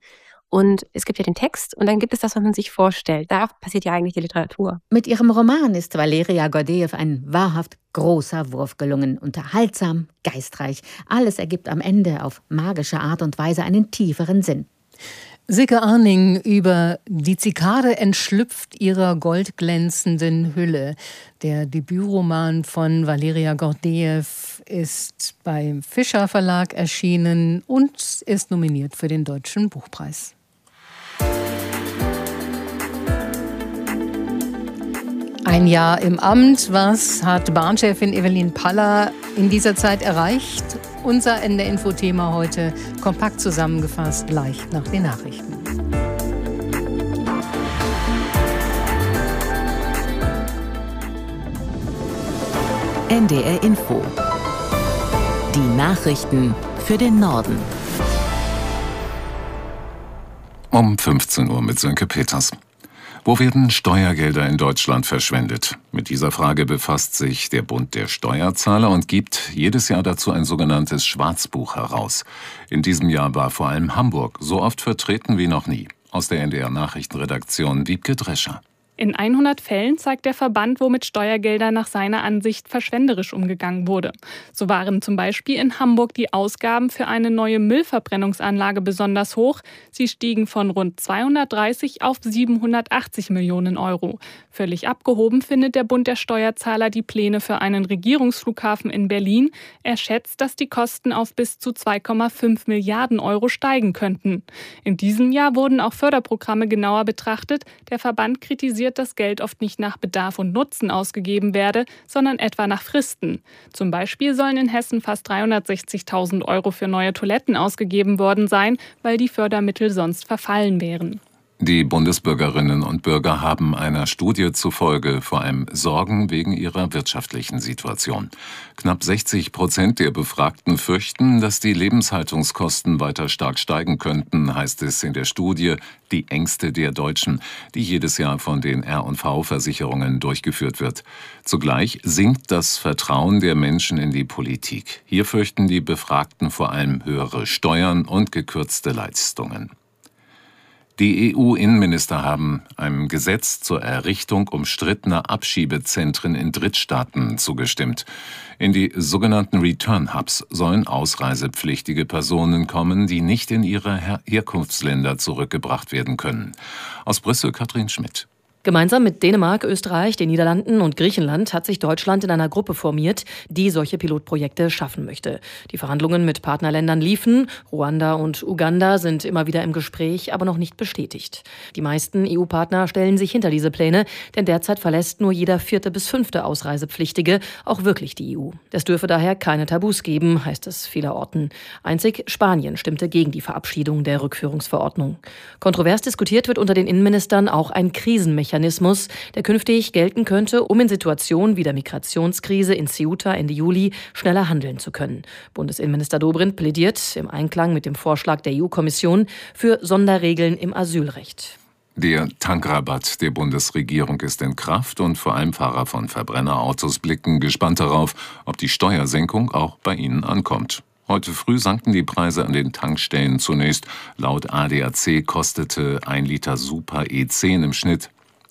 Und es gibt ja den Text und dann gibt es das, was man sich vorstellt. Da passiert ja eigentlich die Literatur. Mit ihrem Roman ist Valeria Gordejew ein wahrhaft großer Wurf gelungen. Unterhaltsam, geistreich. Alles ergibt am Ende auf magische Art und Weise einen tieferen Sinn. Silke Arning über Die Zikade entschlüpft ihrer goldglänzenden Hülle. Der Debütroman von Valeria Gordejew ist beim Fischer Verlag erschienen und ist nominiert für den Deutschen Buchpreis. Ein Jahr im Amt. Was hat Bahnchefin Evelyn Paller in dieser Zeit erreicht? Unser NDR-Info-Thema heute kompakt zusammengefasst, gleich nach den Nachrichten. NDR Info. Die Nachrichten für den Norden. Um 15 Uhr mit Sönke Peters. Wo werden Steuergelder in Deutschland verschwendet? Mit dieser Frage befasst sich der Bund der Steuerzahler und gibt jedes Jahr dazu ein sogenanntes Schwarzbuch heraus. In diesem Jahr war vor allem Hamburg so oft vertreten wie noch nie. Aus der NDR-Nachrichtenredaktion Wiebke Drescher. In 100 Fällen zeigt der Verband, wo mit Steuergeldern nach seiner Ansicht verschwenderisch umgegangen wurde. So waren zum Beispiel in Hamburg die Ausgaben für eine neue Müllverbrennungsanlage besonders hoch. Sie stiegen von rund 230 auf 780 Millionen Euro. Völlig abgehoben findet der Bund der Steuerzahler die Pläne für einen Regierungsflughafen in Berlin. Er schätzt, dass die Kosten auf bis zu 2,5 Milliarden Euro steigen könnten. In diesem Jahr wurden auch Förderprogramme genauer betrachtet. Der Verband kritisiert, dass Geld oft nicht nach Bedarf und Nutzen ausgegeben werde, sondern etwa nach Fristen. Zum Beispiel sollen in Hessen fast 360.000 Euro für neue Toiletten ausgegeben worden sein, weil die Fördermittel sonst verfallen wären. Die Bundesbürgerinnen und Bürger haben einer Studie zufolge vor allem Sorgen wegen ihrer wirtschaftlichen Situation. Knapp 60% der Befragten fürchten, dass die Lebenshaltungskosten weiter stark steigen könnten, heißt es in der Studie Die Ängste der Deutschen, die jedes Jahr von den R&V-Versicherungen durchgeführt wird. Zugleich sinkt das Vertrauen der Menschen in die Politik. Hier fürchten die Befragten vor allem höhere Steuern und gekürzte Leistungen. Die EU-Innenminister haben einem Gesetz zur Errichtung umstrittener Abschiebezentren in Drittstaaten zugestimmt. In die sogenannten Return-Hubs sollen ausreisepflichtige Personen kommen, die nicht in ihre Herkunftsländer zurückgebracht werden können. Aus Brüssel Katrin Schmidt. Gemeinsam mit Dänemark, Österreich, den Niederlanden und Griechenland hat sich Deutschland in einer Gruppe formiert, die solche Pilotprojekte schaffen möchte. Die Verhandlungen mit Partnerländern liefen. Ruanda und Uganda sind immer wieder im Gespräch, aber noch nicht bestätigt. Die meisten EU-Partner stellen sich hinter diese Pläne, denn derzeit verlässt nur jeder 4. bis 5. Ausreisepflichtige auch wirklich die EU. Es dürfe daher keine Tabus geben, heißt es vielerorten. Einzig Spanien stimmte gegen die Verabschiedung der Rückführungsverordnung. Kontrovers diskutiert wird unter den Innenministern auch ein Krisenmechanismus, der künftig gelten könnte, um in Situationen wie der Migrationskrise in Ceuta Ende Juli schneller handeln zu können. Bundesinnenminister Dobrindt plädiert im Einklang mit dem Vorschlag der EU-Kommission für Sonderregeln im Asylrecht. Der Tankrabatt der Bundesregierung ist in Kraft und vor allem Fahrer von Verbrennerautos blicken gespannt darauf, ob die Steuersenkung auch bei ihnen ankommt. Heute früh sanken die Preise an den Tankstellen zunächst. Laut ADAC kostete 1 Liter Super E10 im Schnitt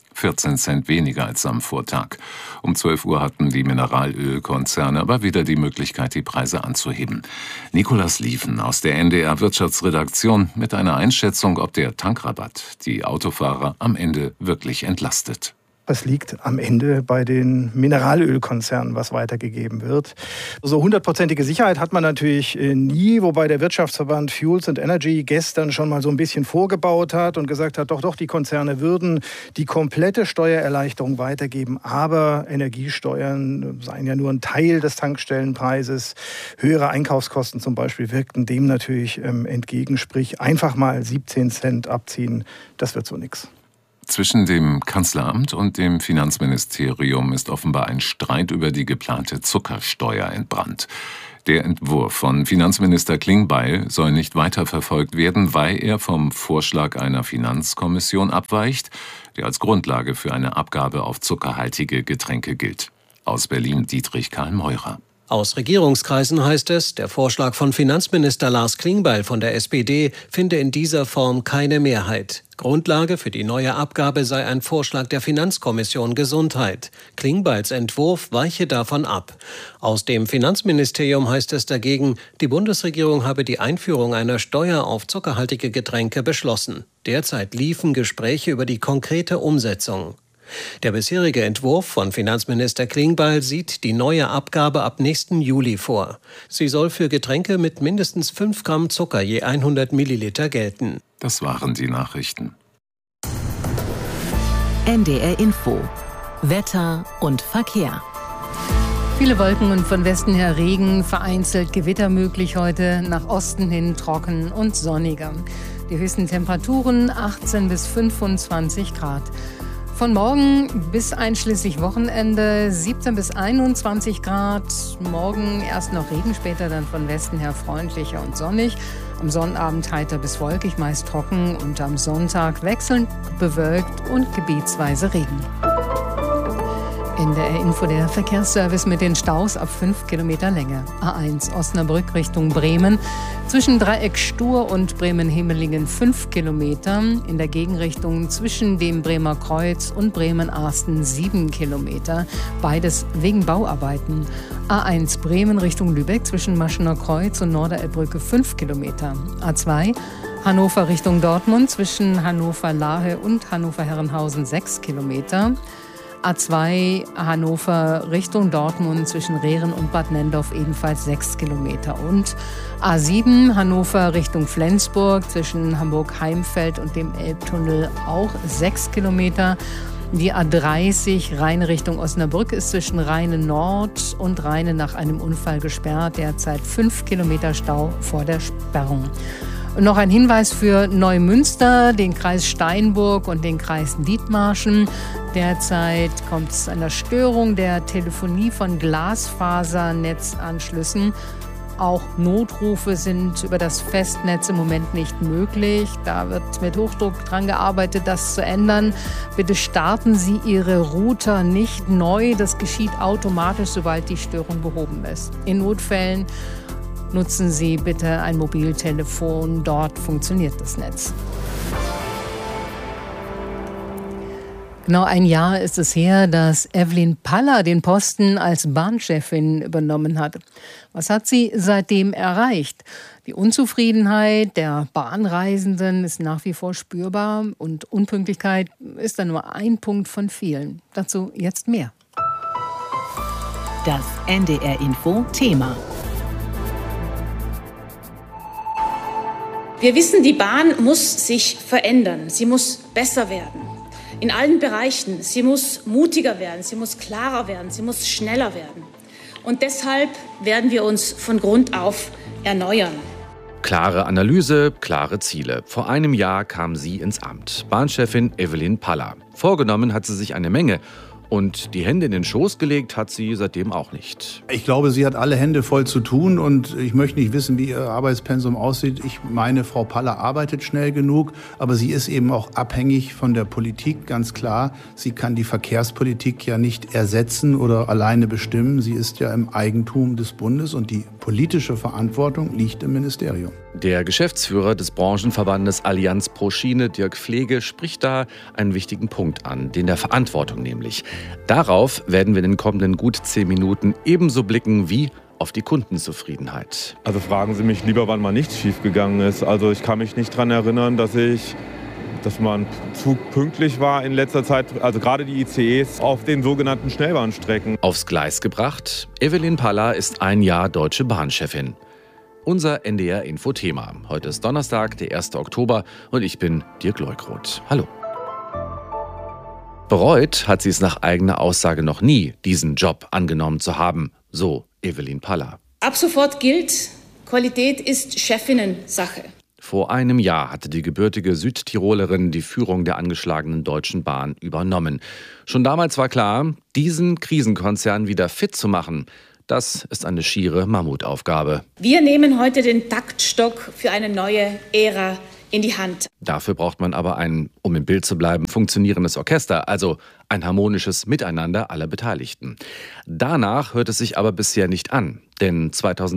14 Cent weniger als am Vortag. Um 12 Uhr hatten die Mineralölkonzerne aber wieder die Möglichkeit, die Preise anzuheben. Nikolas Lieven aus der NDR Wirtschaftsredaktion mit einer Einschätzung, ob der Tankrabatt die Autofahrer am Ende wirklich entlastet. Es liegt am Ende bei den Mineralölkonzernen, was weitergegeben wird. So 100%ige Sicherheit hat man natürlich nie, wobei der Wirtschaftsverband Fuels and Energy gestern schon mal so ein bisschen vorgebaut hat und gesagt hat, doch, die Konzerne würden die komplette Steuererleichterung weitergeben, aber Energiesteuern seien ja nur ein Teil des Tankstellenpreises. Höhere Einkaufskosten zum Beispiel wirkten dem natürlich entgegen, sprich einfach mal 17 Cent abziehen, das wird so nichts. Zwischen dem Kanzleramt und dem Finanzministerium ist offenbar ein Streit über die geplante Zuckersteuer entbrannt. Der Entwurf von Finanzminister Klingbeil soll nicht weiterverfolgt werden, weil er vom Vorschlag einer Finanzkommission abweicht, der als Grundlage für eine Abgabe auf zuckerhaltige Getränke gilt. Aus Berlin Dietrich Karl Meurer. Aus Regierungskreisen heißt es, der Vorschlag von Finanzminister Lars Klingbeil von der SPD finde in dieser Form keine Mehrheit. Grundlage für die neue Abgabe sei ein Vorschlag der Finanzkommission Gesundheit. Klingbeils Entwurf weiche davon ab. Aus dem Finanzministerium heißt es dagegen, die Bundesregierung habe die Einführung einer Steuer auf zuckerhaltige Getränke beschlossen. Derzeit liefen Gespräche über die konkrete Umsetzung. Der bisherige Entwurf von Finanzminister Klingbeil sieht die neue Abgabe ab nächsten Juli vor. Sie soll für Getränke mit mindestens 5 Gramm Zucker je 100 Milliliter gelten. Das waren die Nachrichten. NDR Info. Wetter und Verkehr. Viele Wolken und von Westen her Regen, vereinzelt Gewitter möglich heute, nach Osten hin trocken und sonniger. Die höchsten Temperaturen 18 bis 25 Grad. Von morgen bis einschließlich Wochenende 17 bis 21 Grad. Morgen erst noch Regen, später dann von Westen her freundlicher und sonnig. Am Sonnabend heiter bis wolkig, meist trocken und am Sonntag wechselnd bewölkt und gebietsweise Regen. NDR Info, der Verkehrsservice mit den Staus ab 5 Kilometer Länge. A1 Osnabrück Richtung Bremen. Zwischen Dreieck Stur und Bremen-Hemelingen 5 Kilometer. In der Gegenrichtung zwischen dem Bremer Kreuz und Bremen-Arsten 7 Kilometer. Beides wegen Bauarbeiten. A1 Bremen Richtung Lübeck zwischen Maschener Kreuz und Norderelbbrücke 5 Kilometer. A2 Hannover Richtung Dortmund zwischen Hannover-Lahe und Hannover-Herrenhausen 6 Kilometer. A2 Hannover Richtung Dortmund zwischen Rehren und Bad Nendorf ebenfalls 6 Kilometer. Und A7 Hannover Richtung Flensburg zwischen Hamburg-Heimfeld und dem Elbtunnel auch 6 Kilometer. Die A30 Rhein Richtung Osnabrück ist zwischen Rheine Nord und Rheine nach einem Unfall gesperrt. Derzeit 5 Kilometer Stau vor der Sperrung. Und noch ein Hinweis für Neumünster, den Kreis Steinburg und den Kreis Dithmarschen. Derzeit kommt es zu einer Störung der Telefonie von Glasfasernetzanschlüssen. Auch Notrufe sind über das Festnetz im Moment nicht möglich. Da wird mit Hochdruck dran gearbeitet, das zu ändern. Bitte starten Sie Ihre Router nicht neu. Das geschieht automatisch, sobald die Störung behoben ist. In Notfällen nutzen Sie bitte ein Mobiltelefon. Dort funktioniert das Netz. Genau ein Jahr ist es her, dass Evelyn Paller den Posten als Bahnchefin übernommen hat. Was hat sie seitdem erreicht? Die Unzufriedenheit der Bahnreisenden ist nach wie vor spürbar und Unpünktlichkeit ist dann nur ein Punkt von vielen. Dazu jetzt mehr. Das NDR Info Thema. Wir wissen, die Bahn muss sich verändern. Sie muss besser werden. In allen Bereichen. Sie muss mutiger werden. Sie muss klarer werden. Sie muss schneller werden. Und deshalb werden wir uns von Grund auf erneuern. Klare Analyse, klare Ziele. Vor einem Jahr kam sie ins Amt. Bahnchefin Evelyn Paller. Vorgenommen hat sie sich eine Menge. Und die Hände in den Schoß gelegt hat sie seitdem auch nicht. Ich glaube, sie hat alle Hände voll zu tun und ich möchte nicht wissen, wie ihr Arbeitspensum aussieht. Ich meine, Frau Paller arbeitet schnell genug, aber sie ist eben auch abhängig von der Politik, ganz klar. Sie kann die Verkehrspolitik ja nicht ersetzen oder alleine bestimmen. Sie ist ja im Eigentum des Bundes und die politische Verantwortung liegt im Ministerium. Der Geschäftsführer des Branchenverbandes Allianz pro Schiene, Dirk Pflege, spricht da einen wichtigen Punkt an, den der Verantwortung nämlich. Darauf werden wir in den kommenden gut 10 Minuten ebenso blicken wie auf die Kundenzufriedenheit. Also fragen Sie mich lieber, wann mal nichts schiefgegangen ist. Also ich kann mich nicht daran erinnern, dass man zu pünktlich war in letzter Zeit. Also gerade die ICEs auf den sogenannten Schnellbahnstrecken. Aufs Gleis gebracht, Evelyn Paller ist ein Jahr Deutsche Bahnchefin. Unser NDR-Info-Thema. Heute ist Donnerstag, der 1. Oktober und ich bin Dirk Leukroth. Hallo. Bereut hat sie es nach eigener Aussage noch nie, diesen Job angenommen zu haben, so Evelyn Paller. Ab sofort gilt, Qualität ist Chefinnensache. Vor einem Jahr hatte die gebürtige Südtirolerin die Führung der angeschlagenen Deutschen Bahn übernommen. Schon damals war klar, diesen Krisenkonzern wieder fit zu machen, das ist eine schiere Mammutaufgabe. Wir nehmen heute den Taktstock für eine neue Ära in die Hand. Dafür braucht man aber ein, um im Bild zu bleiben, funktionierendes Orchester, also ein harmonisches Miteinander aller Beteiligten. Danach hört es sich aber bisher nicht an. Denn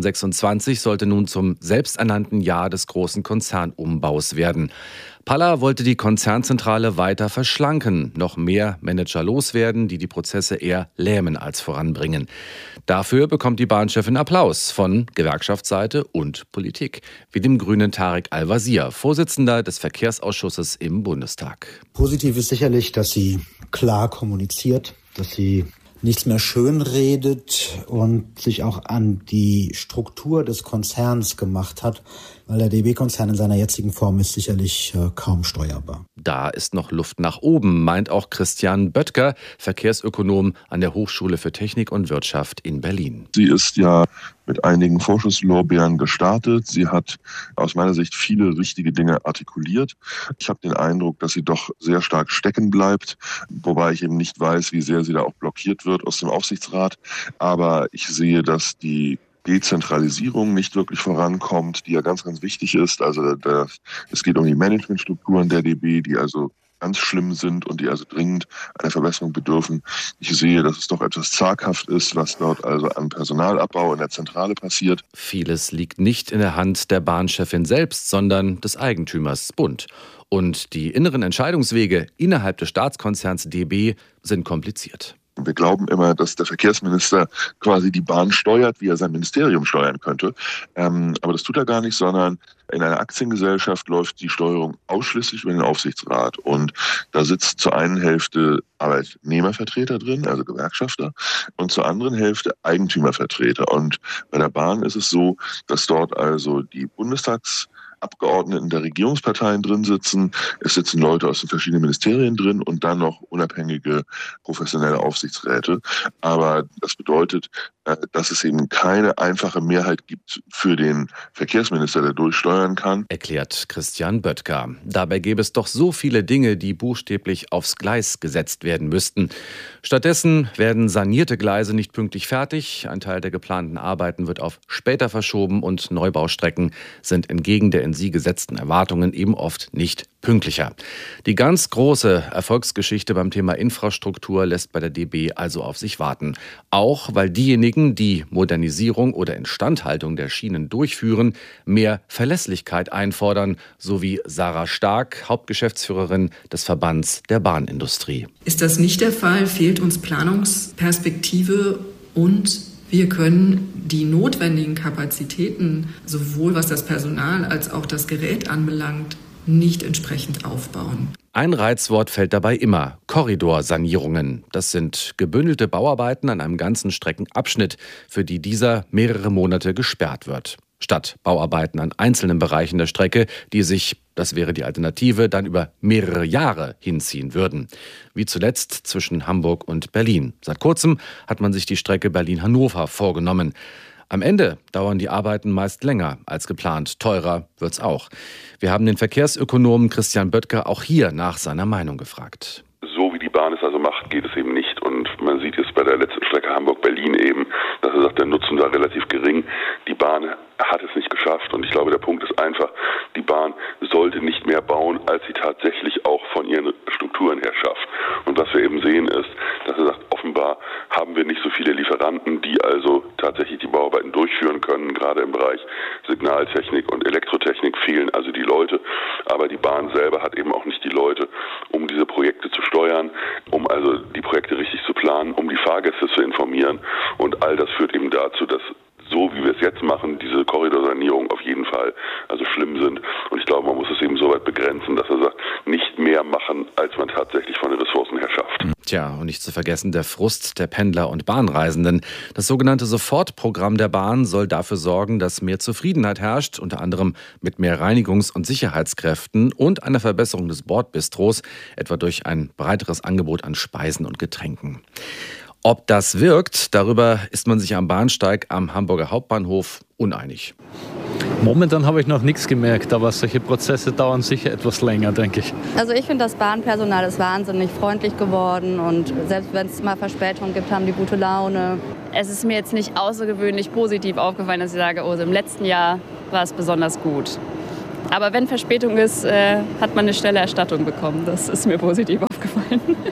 2026 sollte nun zum selbsternannten Jahr des großen Konzernumbaus werden. Palla wollte die Konzernzentrale weiter verschlanken, noch mehr Manager loswerden, die Prozesse eher lähmen als voranbringen. Dafür bekommt die Bahnchefin Applaus von Gewerkschaftsseite und Politik, wie dem Grünen Tarek Al-Wazir, Vorsitzender des Verkehrsausschusses im Bundestag. Positiv ist sicherlich, dass sie klar kommuniziert, dass sie nichts mehr schönredet und sich auch an die Struktur des Konzerns gemacht hat, weil der DB-Konzern in seiner jetzigen Form ist sicherlich kaum steuerbar. Da ist noch Luft nach oben, meint auch Christian Böttger, Verkehrsökonom an der Hochschule für Technik und Wirtschaft in Berlin. Sie ist ja mit einigen Vorschusslorbeeren gestartet. Sie hat aus meiner Sicht viele richtige Dinge artikuliert. Ich habe den Eindruck, dass sie doch sehr stark stecken bleibt, wobei ich eben nicht weiß, wie sehr sie da auch blockiert wird aus dem Aufsichtsrat. Aber ich sehe, dass die Dezentralisierung nicht wirklich vorankommt, die ja ganz, ganz wichtig ist. Also es geht um die Managementstrukturen der DB, die also ganz schlimm sind und die also dringend einer Verbesserung bedürfen. Ich sehe, dass es doch etwas zaghaft ist, was dort also an Personalabbau in der Zentrale passiert. Vieles liegt nicht in der Hand der Bahnchefin selbst, sondern des Eigentümers Bund. Und die inneren Entscheidungswege innerhalb des Staatskonzerns DB sind kompliziert. Wir glauben immer, dass der Verkehrsminister quasi die Bahn steuert, wie er sein Ministerium steuern könnte. Aber das tut er gar nicht, sondern in einer Aktiengesellschaft läuft die Steuerung ausschließlich über den Aufsichtsrat. Und da sitzt zur einen Hälfte Arbeitnehmervertreter drin, also Gewerkschafter, und zur anderen Hälfte Eigentümervertreter. Und bei der Bahn ist es so, dass dort also die Bundestagsabgeordneten der Regierungsparteien drin sitzen. Es sitzen Leute aus den verschiedenen Ministerien drin und dann noch unabhängige professionelle Aufsichtsräte. Aber das bedeutet, dass es eben keine einfache Mehrheit gibt für den Verkehrsminister, der durchsteuern kann. Erklärt Christian Böttger. Dabei gäbe es doch so viele Dinge, die buchstäblich aufs Gleis gesetzt werden müssten. Stattdessen werden sanierte Gleise nicht pünktlich fertig. Ein Teil der geplanten Arbeiten wird auf später verschoben und Neubaustrecken sind entgegen der in sie gesetzten Erwartungen eben oft nicht pünktlicher. Die ganz große Erfolgsgeschichte beim Thema Infrastruktur lässt bei der DB also auf sich warten. Auch weil diejenigen, die Modernisierung oder Instandhaltung der Schienen durchführen, mehr Verlässlichkeit einfordern, so wie Sarah Stark, Hauptgeschäftsführerin des Verbands der Bahnindustrie. Ist das nicht der Fall, fehlt uns Planungsperspektive und wir können die notwendigen Kapazitäten, sowohl was das Personal als auch das Gerät anbelangt, nicht entsprechend aufbauen. Ein Reizwort fällt dabei immer: Korridorsanierungen. Das sind gebündelte Bauarbeiten an einem ganzen Streckenabschnitt, für die dieser mehrere Monate gesperrt wird. Statt Bauarbeiten an einzelnen Bereichen der Strecke, die sich, das wäre die Alternative, dann über mehrere Jahre hinziehen würden. Wie zuletzt zwischen Hamburg und Berlin. Seit kurzem hat man sich die Strecke Berlin-Hannover vorgenommen. Am Ende dauern die Arbeiten meist länger als geplant. Teurer wird's auch. Wir haben den Verkehrsökonomen Christian Böttger auch hier nach seiner Meinung gefragt. So wie die Bahn es also macht, geht es eben nicht. Und man sieht jetzt bei der letzten Strecke Hamburg-Berlin eben, dass er sagt, der Nutzen da relativ gering. Die Bahn hat es nicht geschafft. Und ich glaube, der Punkt ist einfach, die Bahn sollte nicht mehr bauen, als sie tatsächlich auch von ihren Strukturen her schafft. Und was wir eben sehen ist, dass er sagt, offenbar haben wir nicht so viele Lieferanten, die also tatsächlich die Bauarbeiten durchführen können. Gerade im Bereich Signaltechnik und Elektrotechnik fehlen also die Leute. Aber die Bahn selber hat eben auch nicht die Leute, um diese Projekte zu steuern, um also die Projekte richtig zu planen, um die Fahrgäste zu informieren. Und all das führt eben dazu, dass so wie wir es jetzt machen, diese Korridorsanierungen auf jeden Fall also schlimm sind. Und ich glaube, man muss es eben so weit begrenzen, dass er sagt, nicht mehr machen, als man tatsächlich von den Ressourcen her schafft. Tja, und nicht zu vergessen der Frust der Pendler und Bahnreisenden. Das sogenannte Sofortprogramm der Bahn soll dafür sorgen, dass mehr Zufriedenheit herrscht, unter anderem mit mehr Reinigungs- und Sicherheitskräften und einer Verbesserung des Bordbistros, etwa durch ein breiteres Angebot an Speisen und Getränken. Ob das wirkt, darüber ist man sich am Bahnsteig am Hamburger Hauptbahnhof uneinig. Momentan habe ich noch nichts gemerkt, aber solche Prozesse dauern sicher etwas länger, denke ich. Also ich finde, das Bahnpersonal ist wahnsinnig freundlich geworden und selbst wenn es mal Verspätungen gibt, haben die gute Laune. Es ist mir jetzt nicht außergewöhnlich positiv aufgefallen, dass ich sage, oh, im letzten Jahr war es besonders gut. Aber wenn Verspätung ist, hat man eine schnelle Erstattung bekommen. Das ist mir positiv aufgefallen.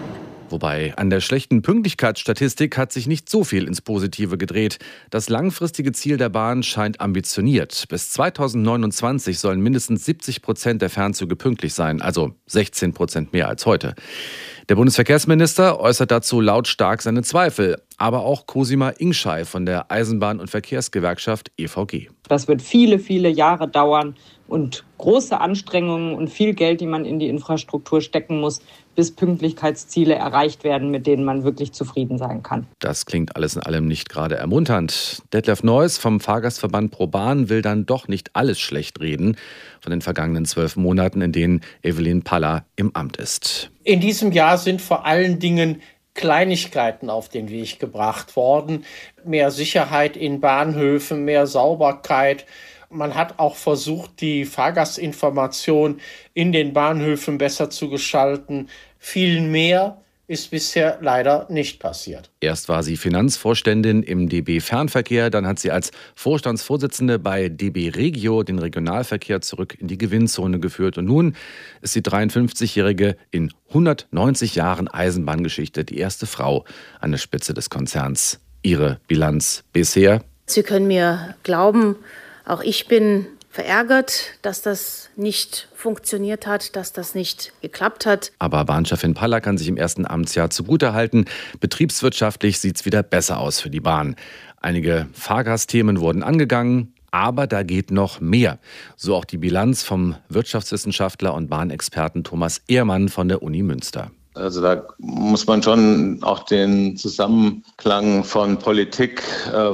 Wobei an der schlechten Pünktlichkeitsstatistik hat sich nicht so viel ins Positive gedreht. Das langfristige Ziel der Bahn scheint ambitioniert. Bis 2029 sollen mindestens 70% der Fernzüge pünktlich sein, also 16% mehr als heute. Der Bundesverkehrsminister äußert dazu lautstark seine Zweifel, aber auch Cosima Ingschei von der Eisenbahn- und Verkehrsgewerkschaft EVG. Das wird viele, viele Jahre dauern und große Anstrengungen und viel Geld, die man in die Infrastruktur stecken muss, bis Pünktlichkeitsziele erreicht werden, mit denen man wirklich zufrieden sein kann. Das klingt alles in allem nicht gerade ermunternd. Detlef Neuss vom Fahrgastverband ProBahn will dann doch nicht alles schlecht reden von den vergangenen 12 Monaten, in denen Evelyn Paller im Amt ist. In diesem Jahr sind vor allen Dingen Kleinigkeiten auf den Weg gebracht worden. Mehr Sicherheit in Bahnhöfen, mehr Sauberkeit. Man hat auch versucht, die Fahrgastinformation in den Bahnhöfen besser zu gestalten. Viel mehr ist bisher leider nicht passiert. Erst war sie Finanzvorständin im DB Fernverkehr, dann hat sie als Vorstandsvorsitzende bei DB Regio den Regionalverkehr zurück in die Gewinnzone geführt. Und nun ist die 53-Jährige in 190 Jahren Eisenbahngeschichte die erste Frau an der Spitze des Konzerns. Ihre Bilanz bisher? Sie können mir glauben, auch ich bin verärgert, dass das nicht funktioniert hat, dass das nicht geklappt hat. Aber Bahnchefin Paller kann sich im ersten Amtsjahr zugutehalten. Betriebswirtschaftlich sieht es wieder besser aus für die Bahn. Einige Fahrgastthemen wurden angegangen, aber da geht noch mehr. So auch die Bilanz vom Wirtschaftswissenschaftler und Bahnexperten Thomas Ehrmann von der Uni Münster. Also da muss man schon auch den Zusammenklang von Politik,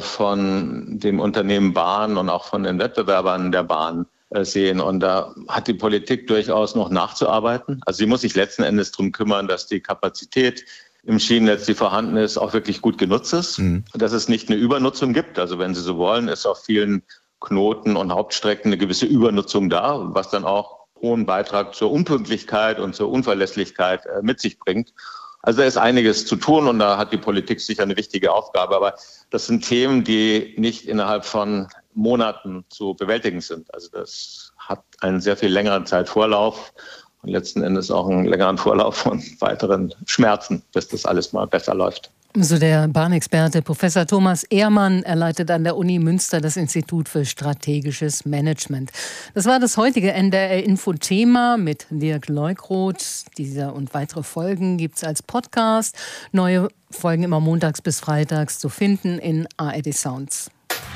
von dem Unternehmen Bahn und auch von den Wettbewerbern der Bahn sehen. Und da hat die Politik durchaus noch nachzuarbeiten. Also sie muss sich letzten Endes darum kümmern, dass die Kapazität im Schienennetz, die vorhanden ist, auch wirklich gut genutzt ist. Dass es nicht eine Übernutzung gibt. Also wenn Sie so wollen, ist auf vielen Knoten und Hauptstrecken eine gewisse Übernutzung da, was dann auch hohen Beitrag zur Unpünktlichkeit und zur Unverlässlichkeit mit sich bringt. Also da ist einiges zu tun und da hat die Politik sicher eine wichtige Aufgabe. Aber das sind Themen, die nicht innerhalb von Monaten zu bewältigen sind. Also das hat einen sehr viel längeren Zeitvorlauf und letzten Endes auch einen längeren Vorlauf von weiteren Schmerzen, bis das alles mal besser läuft. So der Bahnexperte Professor Thomas Ehrmann, er leitet an der Uni Münster das Institut für strategisches Management. Das war das heutige NDR-Info-Thema mit Dirk Leukroth. Diese und weitere Folgen gibt es als Podcast. Neue Folgen immer montags bis freitags zu finden in ARD Sounds.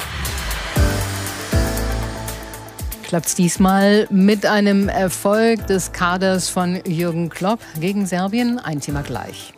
Klappt's diesmal mit einem Erfolg des Kaders von Jürgen Klopp gegen Serbien? Ein Thema gleich.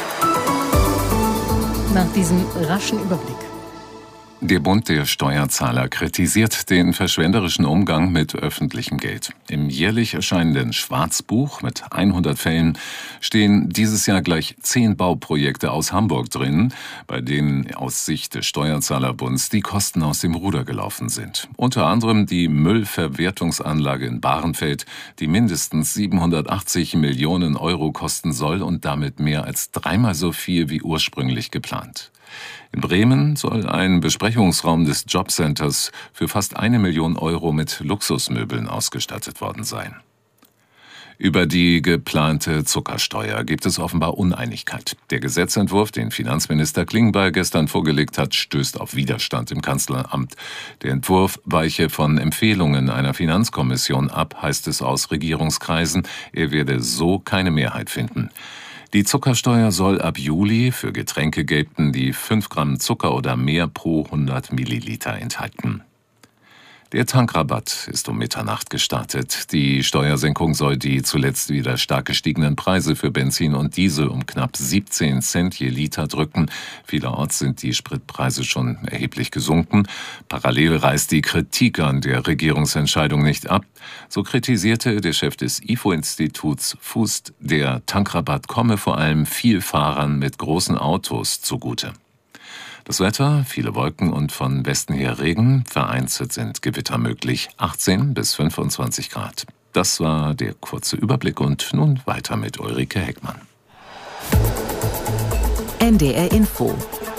Nach diesem raschen Überblick. Der Bund der Steuerzahler kritisiert den verschwenderischen Umgang mit öffentlichem Geld. Im jährlich erscheinenden Schwarzbuch mit 100 Fällen stehen dieses Jahr gleich 10 Bauprojekte aus Hamburg drin, bei denen aus Sicht des Steuerzahlerbunds die Kosten aus dem Ruder gelaufen sind. Unter anderem die Müllverwertungsanlage in Bahrenfeld, die mindestens 780 Millionen Euro kosten soll und damit mehr als 3-mal so viel wie ursprünglich geplant. In Bremen soll ein Besprechungsraum des Jobcenters für fast 1 Million Euro mit Luxusmöbeln ausgestattet worden sein. Über die geplante Zuckersteuer gibt es offenbar Uneinigkeit. Der Gesetzentwurf, den Finanzminister Klingbeil gestern vorgelegt hat, stößt auf Widerstand im Kanzleramt. Der Entwurf weiche von Empfehlungen einer Finanzkommission ab, heißt es aus Regierungskreisen. Er werde so keine Mehrheit finden. Die Zuckersteuer soll ab Juli für Getränke gelten, die 5 Gramm Zucker oder mehr pro 100 Milliliter enthalten. Der Tankrabatt ist um Mitternacht gestartet. Die Steuersenkung soll die zuletzt wieder stark gestiegenen Preise für Benzin und Diesel um knapp 17 Cent je Liter drücken. Vielerorts sind die Spritpreise schon erheblich gesunken. Parallel reißt die Kritik an der Regierungsentscheidung nicht ab. So kritisierte der Chef des IFO-Instituts Fust, der Tankrabatt komme vor allem Vielfahrern mit großen Autos zugute. Das Wetter, viele Wolken und von Westen her Regen, vereinzelt sind Gewitter möglich, 18 bis 25 Grad. Das war der kurze Überblick und nun weiter mit Ulrike Heckmann. NDR Info.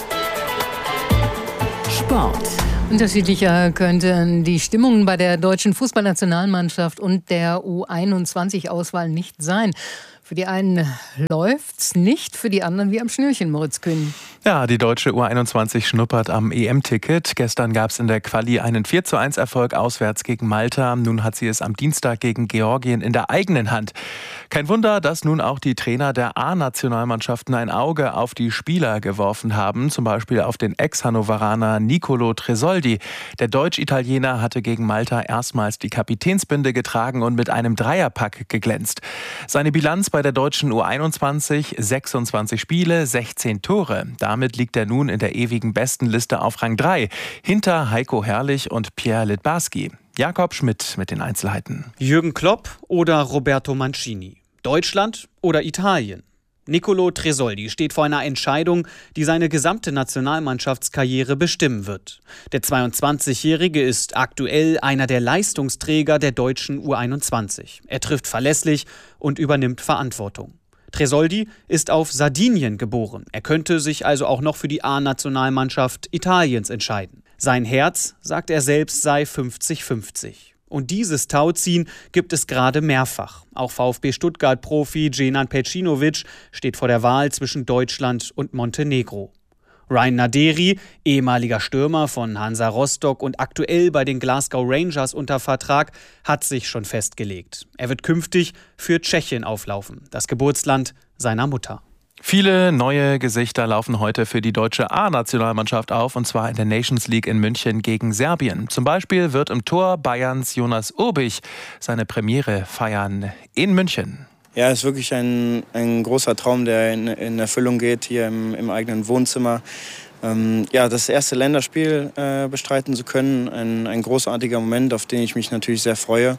Sport. Unterschiedlicher könnten die Stimmungen bei der deutschen Fußballnationalmannschaft und der U21-Auswahl nicht sein. Für die einen läuft's nicht, für die anderen wie am Schnürchen, Moritz Kühn. Ja, die deutsche U21 schnuppert am EM-Ticket. Gestern gab es in der Quali einen 4:1-Erfolg auswärts gegen Malta. Nun hat sie es am Dienstag gegen Georgien in der eigenen Hand. Kein Wunder, dass nun auch die Trainer der A-Nationalmannschaften ein Auge auf die Spieler geworfen haben. Zum Beispiel auf den Ex-Hannoveraner Nicolo Tresoldi. Der Deutsch-Italiener hatte gegen Malta erstmals die Kapitänsbinde getragen und mit einem Dreierpack geglänzt. Seine Bilanz bei der deutschen U21: 26 Spiele, 16 Tore. Damit liegt er nun in der ewigen Bestenliste auf Rang 3, hinter Heiko Herrlich und Pierre Littbarski. Jakob Schmidt mit den Einzelheiten. Jürgen Klopp oder Roberto Mancini? Deutschland oder Italien? Nicolo Tresoldi steht vor einer Entscheidung, die seine gesamte Nationalmannschaftskarriere bestimmen wird. Der 22-Jährige ist aktuell einer der Leistungsträger der deutschen U21. Er trifft verlässlich und übernimmt Verantwortung. Tresoldi ist auf Sardinien geboren. Er könnte sich also auch noch für die A-Nationalmannschaft Italiens entscheiden. Sein Herz, sagt er selbst, sei 50-50. Und dieses Tauziehen gibt es gerade mehrfach. Auch VfB Stuttgart-Profi Dženan Pejcinović steht vor der Wahl zwischen Deutschland und Montenegro. Ryan Naderi, ehemaliger Stürmer von Hansa Rostock und aktuell bei den Glasgow Rangers unter Vertrag, hat sich schon festgelegt. Er wird künftig für Tschechien auflaufen, das Geburtsland seiner Mutter. Viele neue Gesichter laufen heute für die deutsche A-Nationalmannschaft auf, und zwar in der Nations League in München gegen Serbien. Zum Beispiel wird im Tor Bayerns Jonas Urbich seine Premiere feiern in München. Ja, es ist wirklich ein großer Traum, der in Erfüllung geht, hier im eigenen Wohnzimmer. Das erste Länderspiel bestreiten zu können, ein großartiger Moment, auf den ich mich natürlich sehr freue,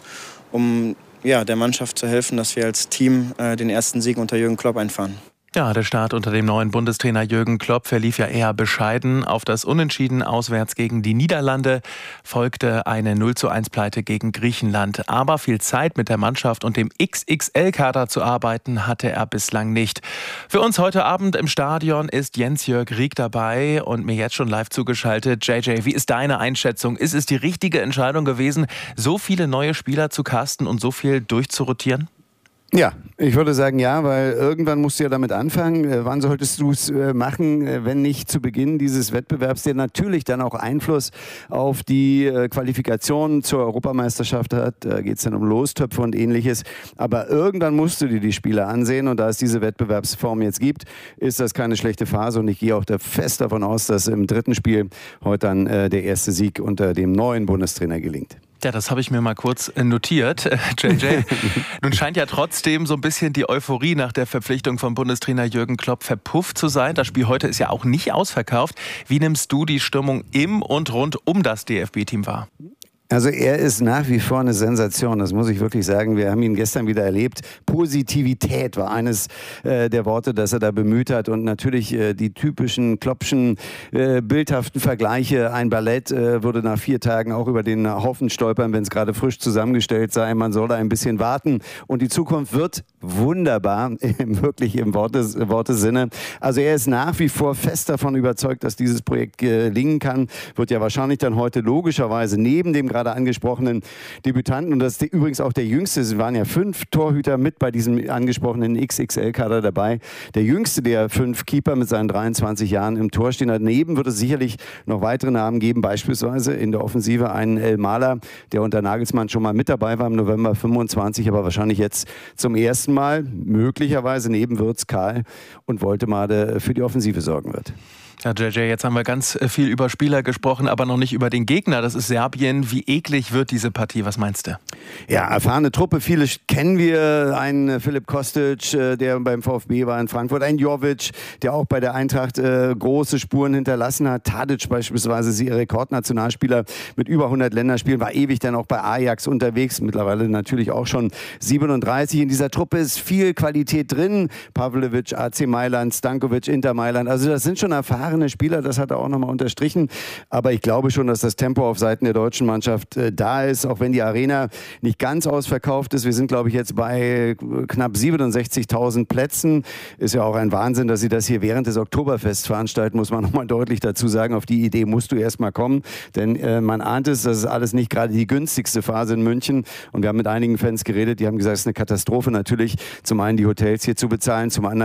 um der Mannschaft zu helfen, dass wir als Team den ersten Sieg unter Jürgen Klopp einfahren. Ja, der Start unter dem neuen Bundestrainer Jürgen Klopp verlief ja eher bescheiden. Auf das Unentschieden auswärts gegen die Niederlande folgte eine 0:1-Pleite gegen Griechenland. Aber viel Zeit mit der Mannschaft und dem XXL-Kader zu arbeiten hatte er bislang nicht. Für uns heute Abend im Stadion ist Jens-Jörg Rieck dabei und mir jetzt schon live zugeschaltet. JJ, wie ist deine Einschätzung? Ist es die richtige Entscheidung gewesen, so viele neue Spieler zu casten und so viel durchzurotieren? Ja, ich würde sagen ja, weil irgendwann musst du ja damit anfangen. Wann solltest du es machen, wenn nicht zu Beginn dieses Wettbewerbs, der natürlich dann auch Einfluss auf die Qualifikation zur Europameisterschaft hat. Da geht es dann um Lostöpfe und Ähnliches. Aber irgendwann musst du dir die Spiele ansehen, und da es diese Wettbewerbsform jetzt gibt, ist das keine schlechte Phase, und ich gehe auch fest davon aus, dass im dritten Spiel heute dann der erste Sieg unter dem neuen Bundestrainer gelingt. Ja, das habe ich mir mal kurz notiert, JJ. Nun scheint ja trotzdem so ein bisschen die Euphorie nach der Verpflichtung von Bundestrainer Jürgen Klopp verpufft zu sein. Das Spiel heute ist ja auch nicht ausverkauft. Wie nimmst du die Stimmung im und rund um das DFB-Team wahr? Also er ist nach wie vor eine Sensation, das muss ich wirklich sagen. Wir haben ihn gestern wieder erlebt. Positivität war eines der Worte, das er da bemüht hat. Und natürlich die typischen Kloppschen, bildhaften Vergleiche. Ein Ballett würde nach 4 Tagen auch über den Haufen stolpern, wenn es gerade frisch zusammengestellt sei. Man soll da ein bisschen warten. Und die Zukunft wird wunderbar, wirklich im Wortesinne. Also er ist nach wie vor fest davon überzeugt, dass dieses Projekt gelingen kann. Wird ja wahrscheinlich dann heute logischerweise neben dem gerade angesprochenen Debütanten, und das ist übrigens auch der jüngste, es waren ja 5 Torhüter mit bei diesem angesprochenen XXL-Kader dabei, der jüngste der 5 Keeper mit seinen 23 Jahren im Tor stehen. Daneben wird es sicherlich noch weitere Namen geben, beispielsweise in der Offensive einen El Mahler, der unter Nagelsmann schon mal mit dabei war im November 25, aber wahrscheinlich jetzt zum ersten Mal, möglicherweise neben Wirtz, Karl und Woltemade für die Offensive sorgen wird. Ja, JJ, jetzt haben wir ganz viel über Spieler gesprochen, aber noch nicht über den Gegner. Das ist Serbien. Wie eklig wird diese Partie? Was meinst du? Ja, erfahrene Truppe. Viele kennen wir. Ein Filip Kostic, der beim VfB war in Frankfurt. Ein Jovic, der auch bei der Eintracht große Spuren hinterlassen hat. Tadic beispielsweise, ihr Rekordnationalspieler mit über 100 Länderspielen, war ewig dann auch bei Ajax unterwegs. Mittlerweile natürlich auch schon 37. In dieser Truppe ist viel Qualität drin. Pavlovic, AC Mailand, Stankovic, Inter Mailand. Also das sind schon erfahrene erfahrene Spieler, das hat er auch nochmal unterstrichen. Aber ich glaube schon, dass das Tempo auf Seiten der deutschen Mannschaft da ist, auch wenn die Arena nicht ganz ausverkauft ist. Wir sind, glaube ich, jetzt bei knapp 67.000 Plätzen. Ist ja auch ein Wahnsinn, dass sie das hier während des Oktoberfests veranstalten, muss man nochmal deutlich dazu sagen. Auf die Idee musst du erst mal kommen, denn man ahnt es, das ist alles nicht gerade die günstigste Phase in München. Und wir haben mit einigen Fans geredet, die haben gesagt, es ist eine Katastrophe natürlich, zum einen die Hotels hier zu bezahlen, zum anderen